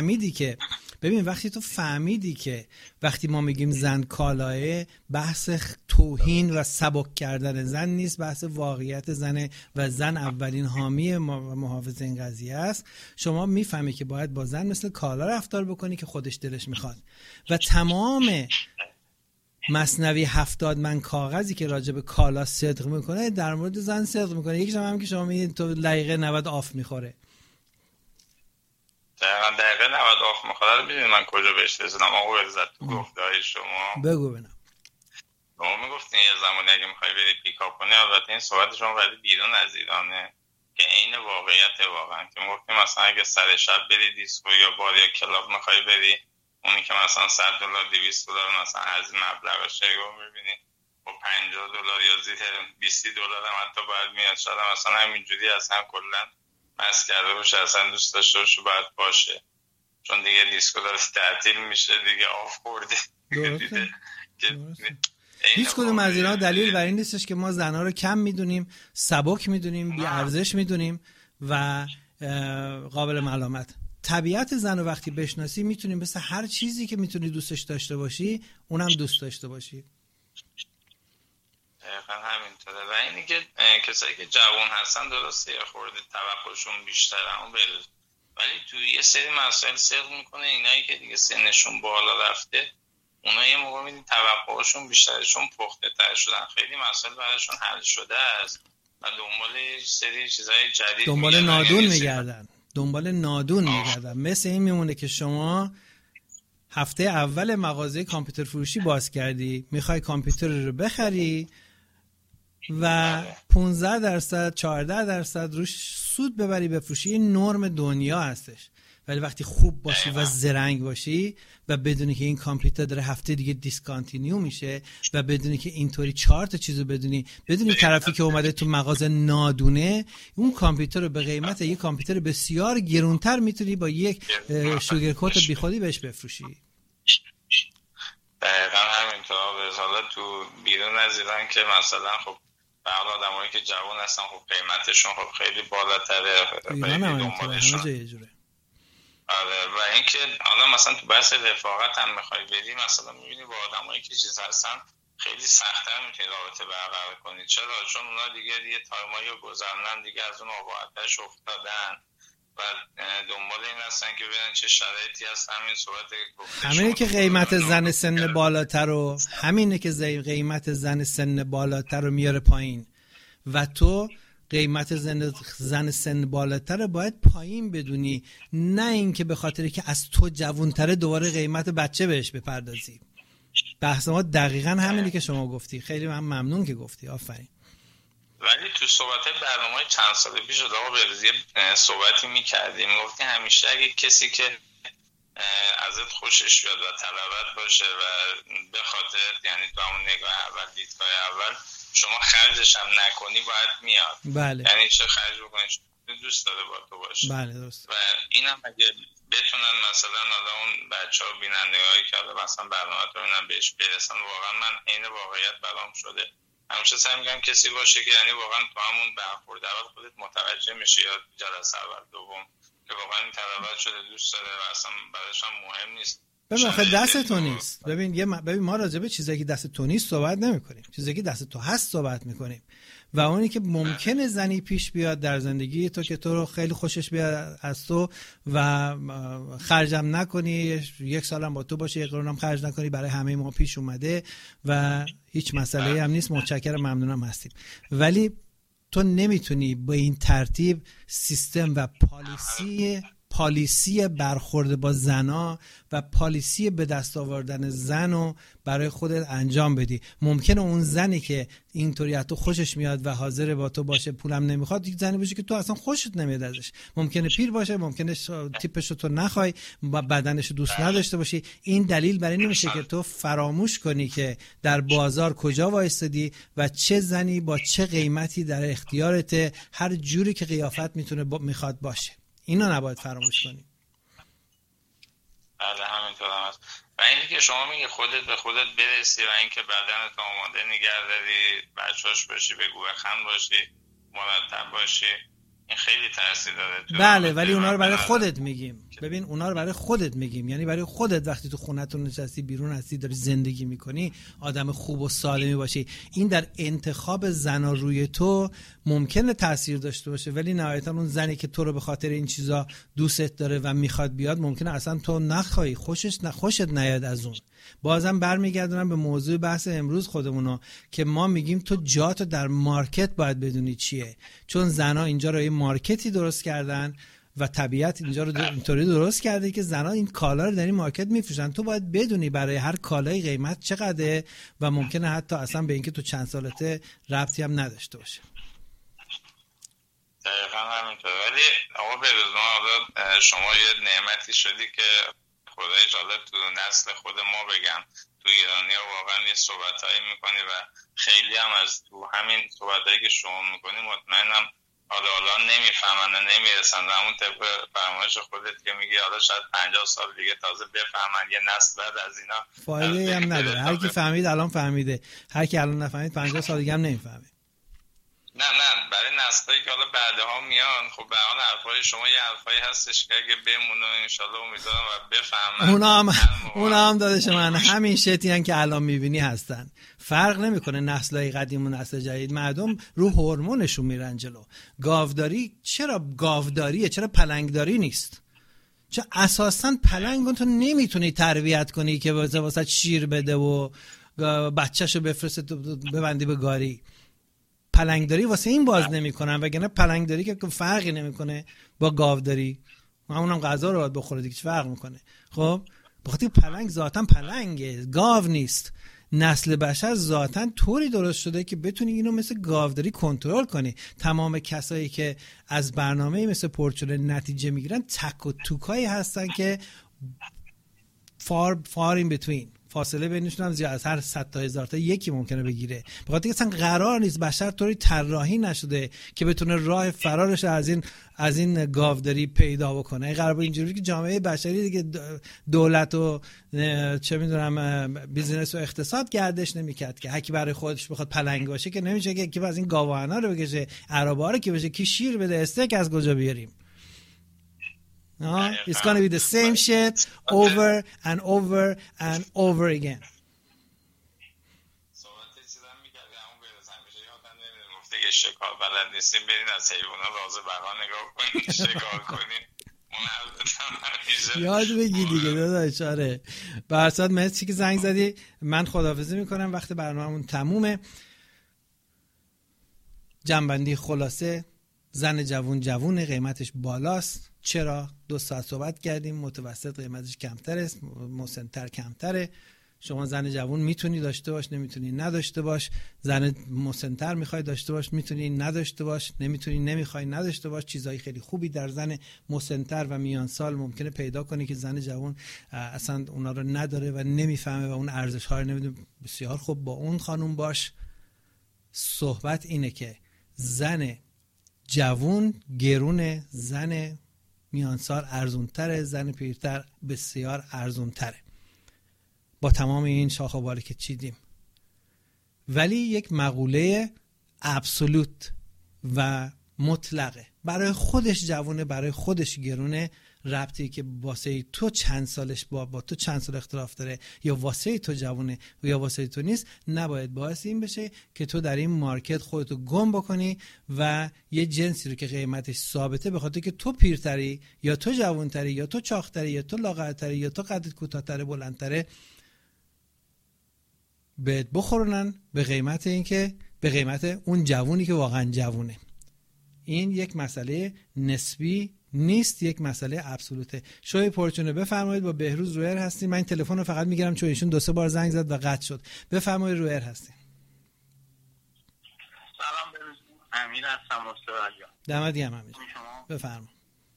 S1: تو فهمیدی که وقتی ما میگیم زن کالاه، بحث توهین و سبک کردن زن نیست، بحث واقعیت زنه و زن اولین حامی محافظ این قضیه است. شما میفهمی که باید با زن مثل کالا رفتار بکنی که خودش دلش میخواد و تمام مثنوی 70 من کاغذی که راجع به کالا صدق میکنه در مورد زن صدق میکنه. یکیش هم که شما میگید تو دقیقه 90 آف میخوره.
S4: دقیقه 90 آف میخوره. ببینید من کجا بهش رسیدم آقا عزت تو گفته‌های شما.
S1: بگو ببینم.
S4: شما میگفتین یه زمانی اگه میخوای بری پیکاپ کنی، البته این صحبت شما ولی بیرون از ایرانه که عین واقعیت واقعا که میگفتیم مثلا اگه سر شب بری دیسکو یا بار یا کلاب میخوای بری، اونی که مثلا $100 $200 مثلا از مبلغ شیگو میبینی و $50 یا زیر $20 هم حتی باید میاد، شاید مثلا همینجوری اصلا کلا مست کرده باشه، اصلا دوست داشته باشه باید باشه، چون دیگه دیسکو داره تعطیل میشه دیگه، آف خورده.
S1: هیچ کدوم از اینا دلیل بر این نیستش که ما زنها رو کم میدونیم، سبک میدونیم، بی ارزش میدونیم و قابل ملامت. طبیعت زن رو وقتی بشناسی میتونیم مثل هر چیزی که میتونی دوستش داشته باشی اونم دوست داشته باشی.
S4: دقیقا همینطوره. و اینی که کسایی که جوان هستن درسته یه خورده توقعشون بیشتره، اما ولی توی یه سری مسائل صدق میکنه. اینایی که دیگه سنشون بالا رفته اونا یه موقع میدین توقعشون بیشتره، چون پخته تر شدن، خیلی مسائل براشون حل شده است و دنبال سری چیزای جدید
S1: دنبال نادون میگردن. مثل این میمونه که شما هفته اول مغازه کامپیوتر فروشی باز کردی، میخوای کامپیوتر رو بخری و 15% 14% روش سود ببری بفروشی. این نرم دنیا هستش. ولی وقتی خوب باشی و زرنگ باشی و بدونی که این کامپیوتر داره هفته دیگه دیسکانتینیو میشه و بدونی که اینطوری 4 تا چیزو بدونی طرفی که اومده تو مغازه نادونه اون کامپیوتر رو به قیمت یک کامپیوتر بسیار گرونتر میتونی با یک شوگرکوت بیخودی بهش بفروشی.
S4: دقیقا همینطور. حالا تو بیرون از ایران که مثلا خب برای آدمایی که جوان هستن خب قیمتشون خب خیلی بالاتره.
S1: ایران همه جای جوره.
S4: آره و اینکه حالا مثلا تو بحث رفاقت هم میخوای بدی، مثلا میبینی با آدمایی که چیز هستن خیلی سخت‌تر میتونی رابطه برقرار کنی. چرا؟ چون اونا دیگه یه تایمایی رو گذروندن، دیگه از اون آبادش افتادن و دنبال این هستن که ببینن چه شرایطی هست. همین صورت
S1: همینه که قیمت زن سن بالاتر رو میاره پایین و تو قیمت زن سن بالاتر رو باید پایین بدونی، نه اینکه به خاطر که از تو جوانتره دوباره قیمت بچه بهش بپردازی. بحث ما دقیقاً همینی که شما گفتی. خیلی من ممنون که گفتی. آفرین.
S4: ولی تو صحبت برنامه‌های چند سال پیش آقا بهروزی صحبتی می‌کردیم، میگفتی همیشه اگه کسی که ازت خوشش بیاد و طلبت باشه و به خاطر یعنی تو همون نگاه اول دیدگاه اول شما خرجش هم نکنی باید میاد.
S1: بله.
S4: یعنی چه خرج بکنی دوست داره با تو باشه.
S1: بله درست.
S4: و اینم اگه بتونن مثلا اون بچه‌ها بیننده‌هایی که حالا مثلا برنامه رو ببینن بهش برسن، واقعا من عین واقعیت برام شده. همیشه سعی می‌کنم کسی باشه که یعنی واقعا تو همون برخورد اول خودت متوجه میشی یا جلسه اول دوم که واقعا این طلبت شده دوست داره و اصلا برایش هم مهم نیست.
S1: ببین آخه دست تو نیست. ببین ما راجع به چیزایی که دست تو نیست صحبت نمی‌کنیم. چیزایی که دست تو هست صحبت می‌کنیم. و اونی که ممکنه زنی پیش بیاد در زندگی تو که تو رو خیلی خوشش بیاد از تو و خرجم نکنی، 1 سالم با تو باشه، 1 قرونم خرج نکنی، برای همه ما پیش اومده و هیچ مسئله‌ای هم نیست. متشکرم، ممنونم هستیم. ولی تو نمیتونی با این ترتیب سیستم و پالیسی برخورد با زنا و پالیسی به دست آوردن زن رو برای خودت انجام بدی. ممکنه اون زنی که اینطوری از تو خوشش میاد و حاضر با تو باشه، پولم نمیخواد، یک زنی باشه که تو اصلا خوشت نمیاد ازش. ممکنه پیر باشه، ممکنه تیپش رو تو نخوای، بدنش رو دوست نداشته باشی. این دلیل برای نمیشه که تو فراموش کنی که در بازار کجا وایستادی و چه زنی با چه قیمتی در اختیارته، هر جوری که قیافت میخواد باشه. اینو نباید فراموش کنی.
S4: بله همینطور هم هست. و اینی که شما میگی خودت به خودت برسی و اینکه بدنت آماده نگه داری، بچه‌اش باشی، بگو بخند باشی، مرتب باشی، این خیلی تاثیر داره.
S1: بله ولی اونا رو برای خودت میگیم. ببین اونا رو برای خودت میگیم، یعنی برای خودت وقتی تو خونتون نشستی، بیرون هستی، داری زندگی میکنی، آدم خوب و سالمی باشی. این در انتخاب زنا روی تو ممکنه تاثیر داشته باشه، ولی نهایتا اون زنی که تو رو به خاطر این چیزا دوستت داره و میخواد بیاد، ممکنه اصلا تو نخوای، خوشت نیاد از اون. بازم برمیگردونم به موضوع بحث امروز خودمونو که ما میگیم تو جاتو در مارکت باید بدونی چیه، چون زنا اینجا رو یه مارکتی درست کردن و طبیعت اینجا رو اینطوری درست کرده که زنا این کالا رو در این مارکت میفروشن. تو باید بدونی برای هر کالای قیمت چقدره و ممکنه حتی اصلا به اینکه تو چند سالته ربطی هم نداشته باشه.
S4: دقیقا همینطور. ولی آقا بهروز، شما یه نعمتی شدی که خدای جالب تو نسل خود ما بگم تو ایرانی ها واقعا یه صحبتایی میکنی و خیلی هم از تو همین صحبتایی که شما میکنی مطمئنم حالا نمیفهمن و نمیرسن و همون طبق فرمایش خودت که میگی حالا شاید 50 سال دیگه تازه بفهمن، یه نسل بعد از اینا
S1: فایده هم نداره. هر کی فهمید الان فهمیده، هر کی الان نفهمید 50 سال دیگه هم نمیفهمه.
S4: نه برای نسلایی که حالا بعدها میان، خب به حال حرفای شما یه حرفایی هستش که اگه بمونه انشالله امیدوارم و بفهمن.
S1: اونا هم دادش من همین شتی هن که الان میبینی هستن. فرق نمیکنه نسلای قدیم و نسل جدید، مردم رو هورمونشون میرن جلو. گاوداری چرا گاوداریه، چرا پلنگداری نیست؟ چون اساسا پلنگ تو نمیتونی تربیت کنی که واسه شیر بده و بچه‌شو بفرسته ببندی به گاری. پلنگداری واسه این باز نمیکنن، وگرنه پلنگداری که فرقی نمیکنه با گاوداری، همونم غذا رو باید بخوره دیگه، چه فرق میکنه؟ خب بخاطر پلنگ ذاتاً پلنگه، گاو نیست. نسل بشر ذاتاً طوری درست شده که بتونی اینو مثل گاوداری کنترل کنی. تمام کسایی که از برنامه مثل پورچوله نتیجه میگیرن تک و توکایی هستن که far in between، فاصله بینشون هم زیاد، از هر 100 تا 1000 تا یکی ممکنه بگیره. بخاطر اینکه اصلا قرار نیست، بشر طوری طراحی نشده که بتونه راه فرارش از این گاوداری پیدا بکنه. قرار بود اینجوری که جامعه بشری دیگه دولت و چه میدونم بیزینس و اقتصاد گردش نمیکرد که هکی برای خودش بخواد پلنگ باشه، که نمیشه که کی از این گاوانا رو بکشه، عربا رو کی بشه، کی شیر بده، استیک از کجا بیاریم؟ It's gonna be the same shit over and over and over again.
S4: که شکار بلد نیستیم، برین از حیوانات راز بقا نگاه کنین، شکار کنین.
S1: یاد بگی دیگه داداش. آره برصد مرسی که زنگ زدی. من خداحافظی میکنم، وقت برنامه‌مون تمومه. جنبندی خلاصه: زن جوون قیمتش بالاست. چرا؟ 2 ساعت صحبت کردیم. متوسط قیمتش کمتره، مسن‌تر کمتره. شما زن جوون میتونی داشته باش، نمیتونی نداشته باش. زن مسن‌تر میخوای داشته باش، میتونی نداشته باش، نمیتونی نمیخوای نداشته باش. چیزای خیلی خوبی در زن مسن‌تر و میان سال ممکنه پیدا کنی که زن جوون اصلا اونا رو نداره و نمیفهمه و اون ارزش‌ها رو نمیدونه. بسیار خوب، با اون خانم باش. صحبت اینه که زن جوون گرونه، زن میانسال ارزونتره، زن پیرتر بسیار ارزونتره، با تمام این شاخ و بالی که چیدیم. ولی یک مقوله ابسولوت و مطلقه. برای خودش جوونه، برای خودش گرونه. ربطی که واسه تو چند سالش با تو چند سال اختلاف داره، یا واسه تو جوونه یا واسه تو نیست، نباید باعث این بشه که تو در این مارکت خودتو گم بکنی و یه جنسی رو که قیمتش ثابته به خاطر که تو پیرتری یا تو جوانتری یا تو چاقتری یا تو لاغرتری یا تو قدت کوتاه‌تره بلندتره بهت بخورونن به قیمت این که به قیمت اون جوونی که واقعا جوونه. این یک مسئله نسبی نیست، یک مسئله ابسولوته. شوی پورچونه بفرمایید. با بهروز رویر هستیم. من این تلفن رو فقط میگیرم چون ایشون 2-3 بار زنگ زد و قطع شد. بفرمایید رویر هستیم.
S3: سلام بهروز، امیر هستم استرالیا.
S1: دمت گرم امیر. بفرمایید.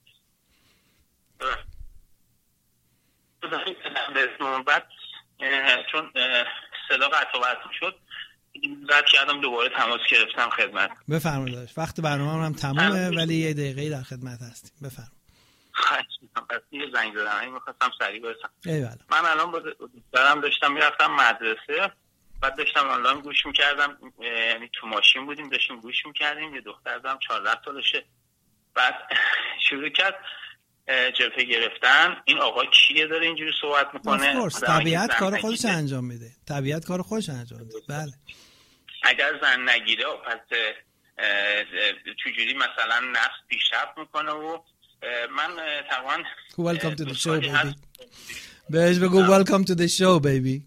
S3: بعد چون صدا قطع شد رد کردم، دوباره تماس گرفتم خدمت.
S1: بفرمایید داشت. وقت برنامه هم تمومه ولی یه دقیقه در خدمت هستیم. بفرمایید.
S3: پس یه زنگ زدم، می‌خواستم سریع برسم.
S1: ایوالله.
S3: من الان با دارم داشتم میرفتم مدرسه، بعد داشتم آنلاین گوش می‌کردم، یعنی تو ماشین بودیم داشتیم گوش می‌کردیم. یه دخترم 14 سالشه، بعد شروع کرد جلفه گرفتن. این آقا کیه داره اینجوری صحبت میکنه؟
S1: طبیعت کار خودش انجام میده. طبیعت کار خودش انجام میده. بله.
S3: اگر زن نگیره پس چجوری مثلا نفس پیشرفت میکنه؟ و من تقریبا
S1: welcome to the show baby. بهش بگو welcome to the show baby.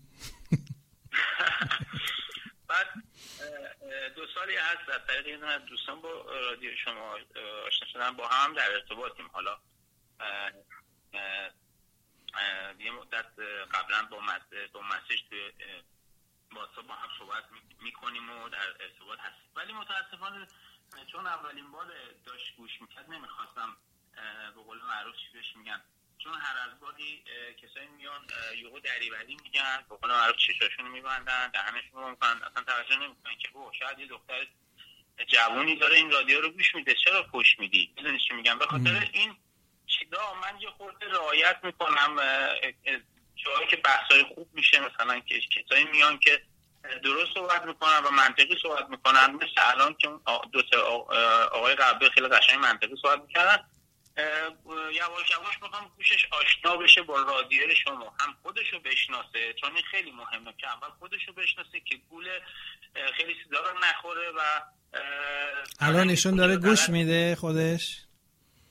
S3: بعد 2 سالی هست از طریق یه دونه دوستان با رادیو شما آشنا شدن، با هم در ارتباطیم. حالا یه مدت قبلا با مسیج توی واتساپ با هم صحبت میکنیم و در ارتباط هستیم، ولی متاسفانه چون اولین بار داشت گوش میکرد نمیخواستم به قول معروف چی بهش میگن، چون هر از باری کسایی میان یهو دریوری میگن، به قول معروف چشاشونو میبندن، دهنشون رو میکنن، اصلا توجه نمیکنن که شاید یه دختر جوونی داره این رادیو رو گوش میده، چرا پوش میدی؟ میدونی چی میگم؟ به خاطر این چیزا من یه خورده رعایت میکنم جایی که بحثای خوب میشه، مثلا که کسایی میان که درست صحبت میکنن و منطقی صحبت میکنن، مثل الان که 2 آقای قبلی خیلی قشنگ منطقی صحبت میکردن. یواش یواش میخوام گوشش آشنا بشه با رادیو شما، هم خودشو بشناسه، چون این خیلی مهمه که اول خودشو بشناسه که گول خیلی چیزا رو نخوره. و
S1: الان ایشون داره گوش میده خودش؟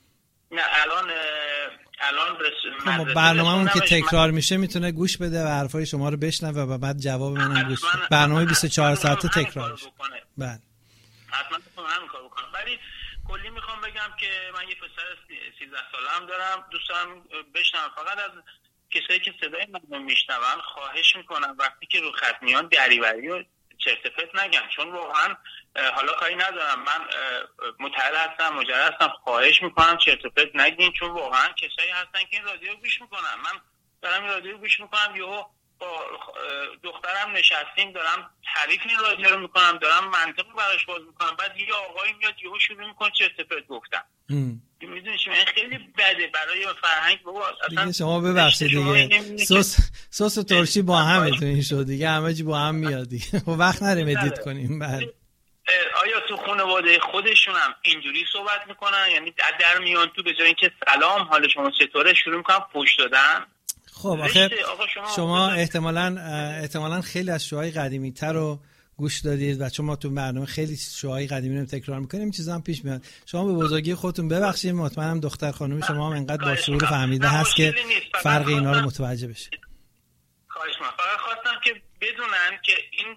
S5: نه الان
S1: برنامه‌مون که تکرار میشه میتونه گوش بده و حرفای شما رو بشنوه و بعد جواب منم گوش بده. برنامه 24 ساعته تکرار میشه. بله
S5: حتما میخوام همین کارو بکنم. ولی کلی میخوام بگم که من یه پسر 13 ساله‌ام دارم، دوست دارم بشنوم. فقط از کسایی که صدای منو میشنون خواهش میکنم وقتی که رو خط میان دریوری و چرت و پرت نگن، چون واقعا حالا کاری ندارم، من متعهد هستم، مجرد هستم، خواهش میکنم چرت و پرت نگین، چون واقعا کسایی هستن که این رادیو گوش میکنن. من دارم این رادیو گوش میکنم، یهو با دخترم نشستیم دارم تعریف این رادیو رو میکنم، دارم منطق براش باز میکنم، بعد یه آقایی میاد یهو شروع میکنه چرت و پرت گفتن. میدونی چی؟ این خیلی بده برای فرهنگ. بابا اصلا
S1: شما ببخشید دیگه سس و ترشی با هم تو این شد دیگه، همه چی با هم میاد دیگه. وقت نریم ادیت کنیم. بعد
S5: آیا تو خانواده خودشون هم اینجوری صحبت میکنن؟ یعنی در میان تو به جای اینکه سلام حال شما چطوره شروع میکنن فحش دادن؟
S1: خب آخه شما احتمالاً خیلی از شوهای قدیمی تر رو گوش دادید و چون ما تو برنامه خیلی شوهای قدیمی رو تکرار میکنیم این چیزا هم پیش میاد. شما به بزرگی خودتون ببخشید، مطمئنم دختر خانم شما هم انقدر با شعور فهمیده هست که فرق اینا رو متوجه بشه.
S5: خواهش می‌کنم. فقط خواستم که بدونن که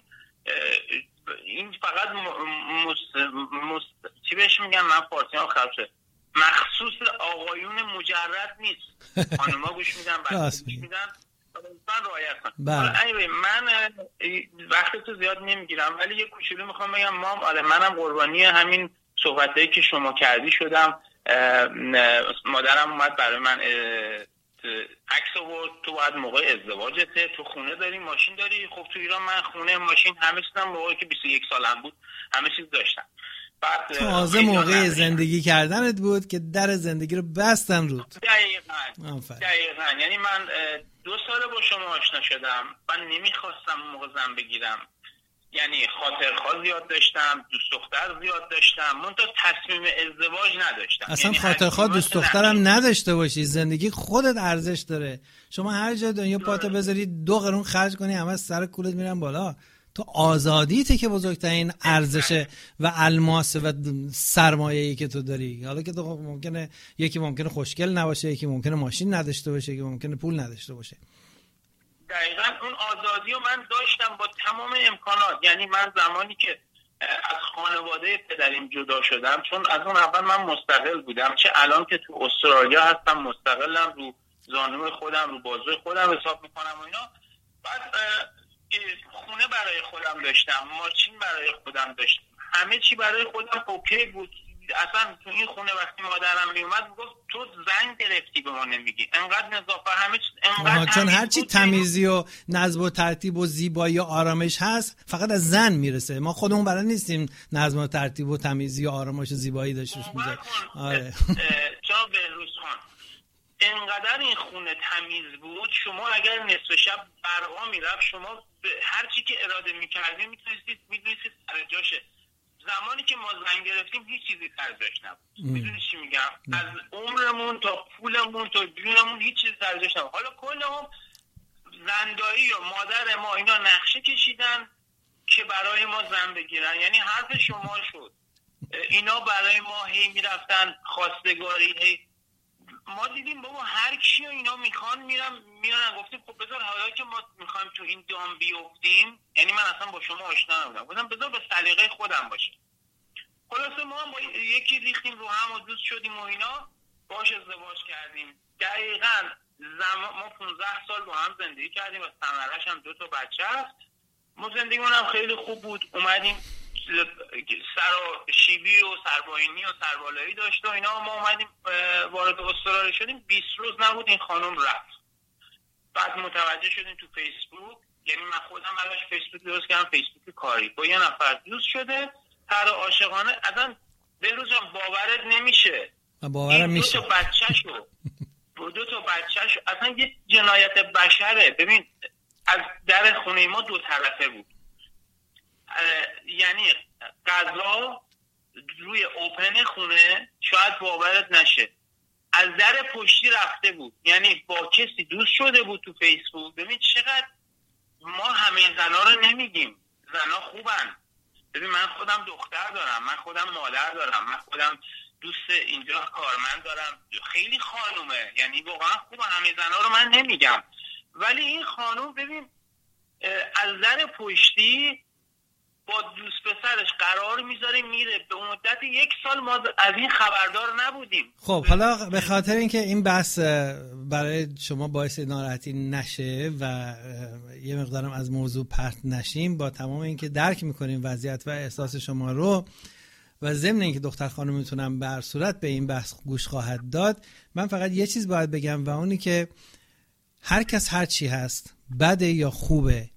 S5: این فقط چی بهش میگن، من فارسی ها خرابه، مخصوص آقایون مجرد نیست، خانوما گوش میدن، بچه‌ها گوش میدن، لطفاً رعایت کن. من وقت تو زیاد نمیگیرم ولی یه کوچولو میخوام بگم. منم قربانی همین صحبتایی که شما کردی شدم. مادرم اومد برای من عکس آورد، تو باید موقع ازدواجته، تو خونه داری، ماشین داری. خب تو ایران من خونه، ماشین، همه چیزم موقعی که 21 سالم بود همه چیز داشتم.
S1: تازه موقع زندگی کردنت بود که در زندگی رو بستن رود.
S5: دقیقاً. یعنی من 2 سال با شما آشنا شدم، من نمیخواستم موقع زن بگیرم، یعنی خاطرخواه زیاد داشتم، دوست دختر زیاد داشتم، منتها تصمیم ازدواج نداشتم.
S1: اصلا
S5: یعنی
S1: خاطرخواه دوست دخترم نداشته باشی، زندگی خودت ارزش داره. شما هر جا دنیا پاتو بذاری 2 قرون خرج کنی همه سر کولت میرن بالا. تو آزادیته که بزرگترین ارزشه و الماس و سرمایه‌ای که تو داری. حالا که تو ممکنه یکی ممکنه خوشگل نباشه، یکی ممکنه ماشین نداشته باشه، یکی ممکنه پول نداشته باشه.
S5: دقیقاً اون آزادی رو من داشتم با تمام امکانات. یعنی من زمانی که از خانواده پدریم جدا شدم، چون از اون اول من مستقل بودم، چه الان که تو استرالیا هستم مستقلم، رو زانوی خودم، رو بازوی خودم حساب میکنم و اینا. بعد خونه برای خودم داشتم، ماشین برای خودم داشتم، همه چی برای خودم اوکی بود. اصلا تو این خونه وقتی مادرم میومد میگفت تو زن گرفتی به ما نمیگی، انقدر نظافت، همه چیز انقدر،
S1: چون هرچی تمیزی و نظم و ترتیب و زیبایی و آرامش هست فقط از زن میرسه. ما خودمون بلد نیستیم نظم و ترتیب و تمیزی و آرامش و زیبایی داشته باشیم.
S5: آره جناب بهروز خان، انقدر این خونه تمیز بود، شما اگر نصف شب برقا میرفت، شما هر چی که اراده میکردیم میتونستید سر جاشه. زمانی که ما زن گرفتیم هیچ چیزی سر جاش نبود. میدونی چی میگم؟ از عمرمون تا پولمون تا جونمون هیچ چیزی سر جاش نبود. حالا کلهم زندایی و مادر ما اینا نقشه کشیدن که برای ما زن بگیرن. یعنی حرف شما شد، اینا برای ما هی میرفتن خواستگاری، هی ما دیدیم بابا هر کی اینا میخوان میارن. گفتیم خب بذار حالا که ما میخوایم تو این دام بیافتیم، یعنی من اصلا با شما آشنا نبودم، گفتم بذار به سلیقه خودم باشه. خلاصه ما هم با یکی ریختیم رو هم و دوست شدیم و اینا، باش ازدواج کردیم. دقیقاً ما 15 سال با هم زندگی کردیم و ثمرش هم 2 تا بچه هست. ما زندگیمون هم خیلی خوب بود. اومدیم شیبی و سرباینی و سربالایی داشت و اینا. ما اومدیم وارد استرالیا شدیم، 20 روز نبود این خانم رفت. بعد متوجه شدیم تو فیسبوک، یعنی من خودم براش فیسبوک درست کردم، فیسبوک کاری، با یه نفر دوست شده، هر عاشقانه. اصلا بهروز جان باورت نمیشه،
S1: باورم میشه.
S5: 2 تا بچه‌شو اصلا یه جنایت بشره. ببین از در خونه ما 2 طرفه بود، یعنی غذا روی اوپن خونه، شاید باورت نشه، از در پشتی رفته بود. یعنی با کسی دوست شده بود تو فیسبوک. ببین چقدر ما همه زنا رو نمیگیم، زنا خوبن. ببین من خودم دختر دارم، من خودم مادر دارم، من خودم دوست اینجا کارمند دارم، خیلی خانومه، یعنی واقعا خوبه، همه زنا رو من نمیگم، ولی این خانوم ببین از در پشتی با دوست پسرش قرار میذاره میره، به مدت 1 سال ما از این خبردار نبودیم.
S1: خب حالا به خاطر اینکه این بحث برای شما باعث ناراحتی نشه و یه مقدارم از موضوع پرت نشیم، با تمام اینکه درک میکنیم وضعیت و احساس شما رو و ضمن اینکه دختر خانم میتونم به هر صورت به این بحث گوش خواهد داد، من فقط یه چیز باید بگم و اونی که هر کس هر چی هست، بده یا خوبه،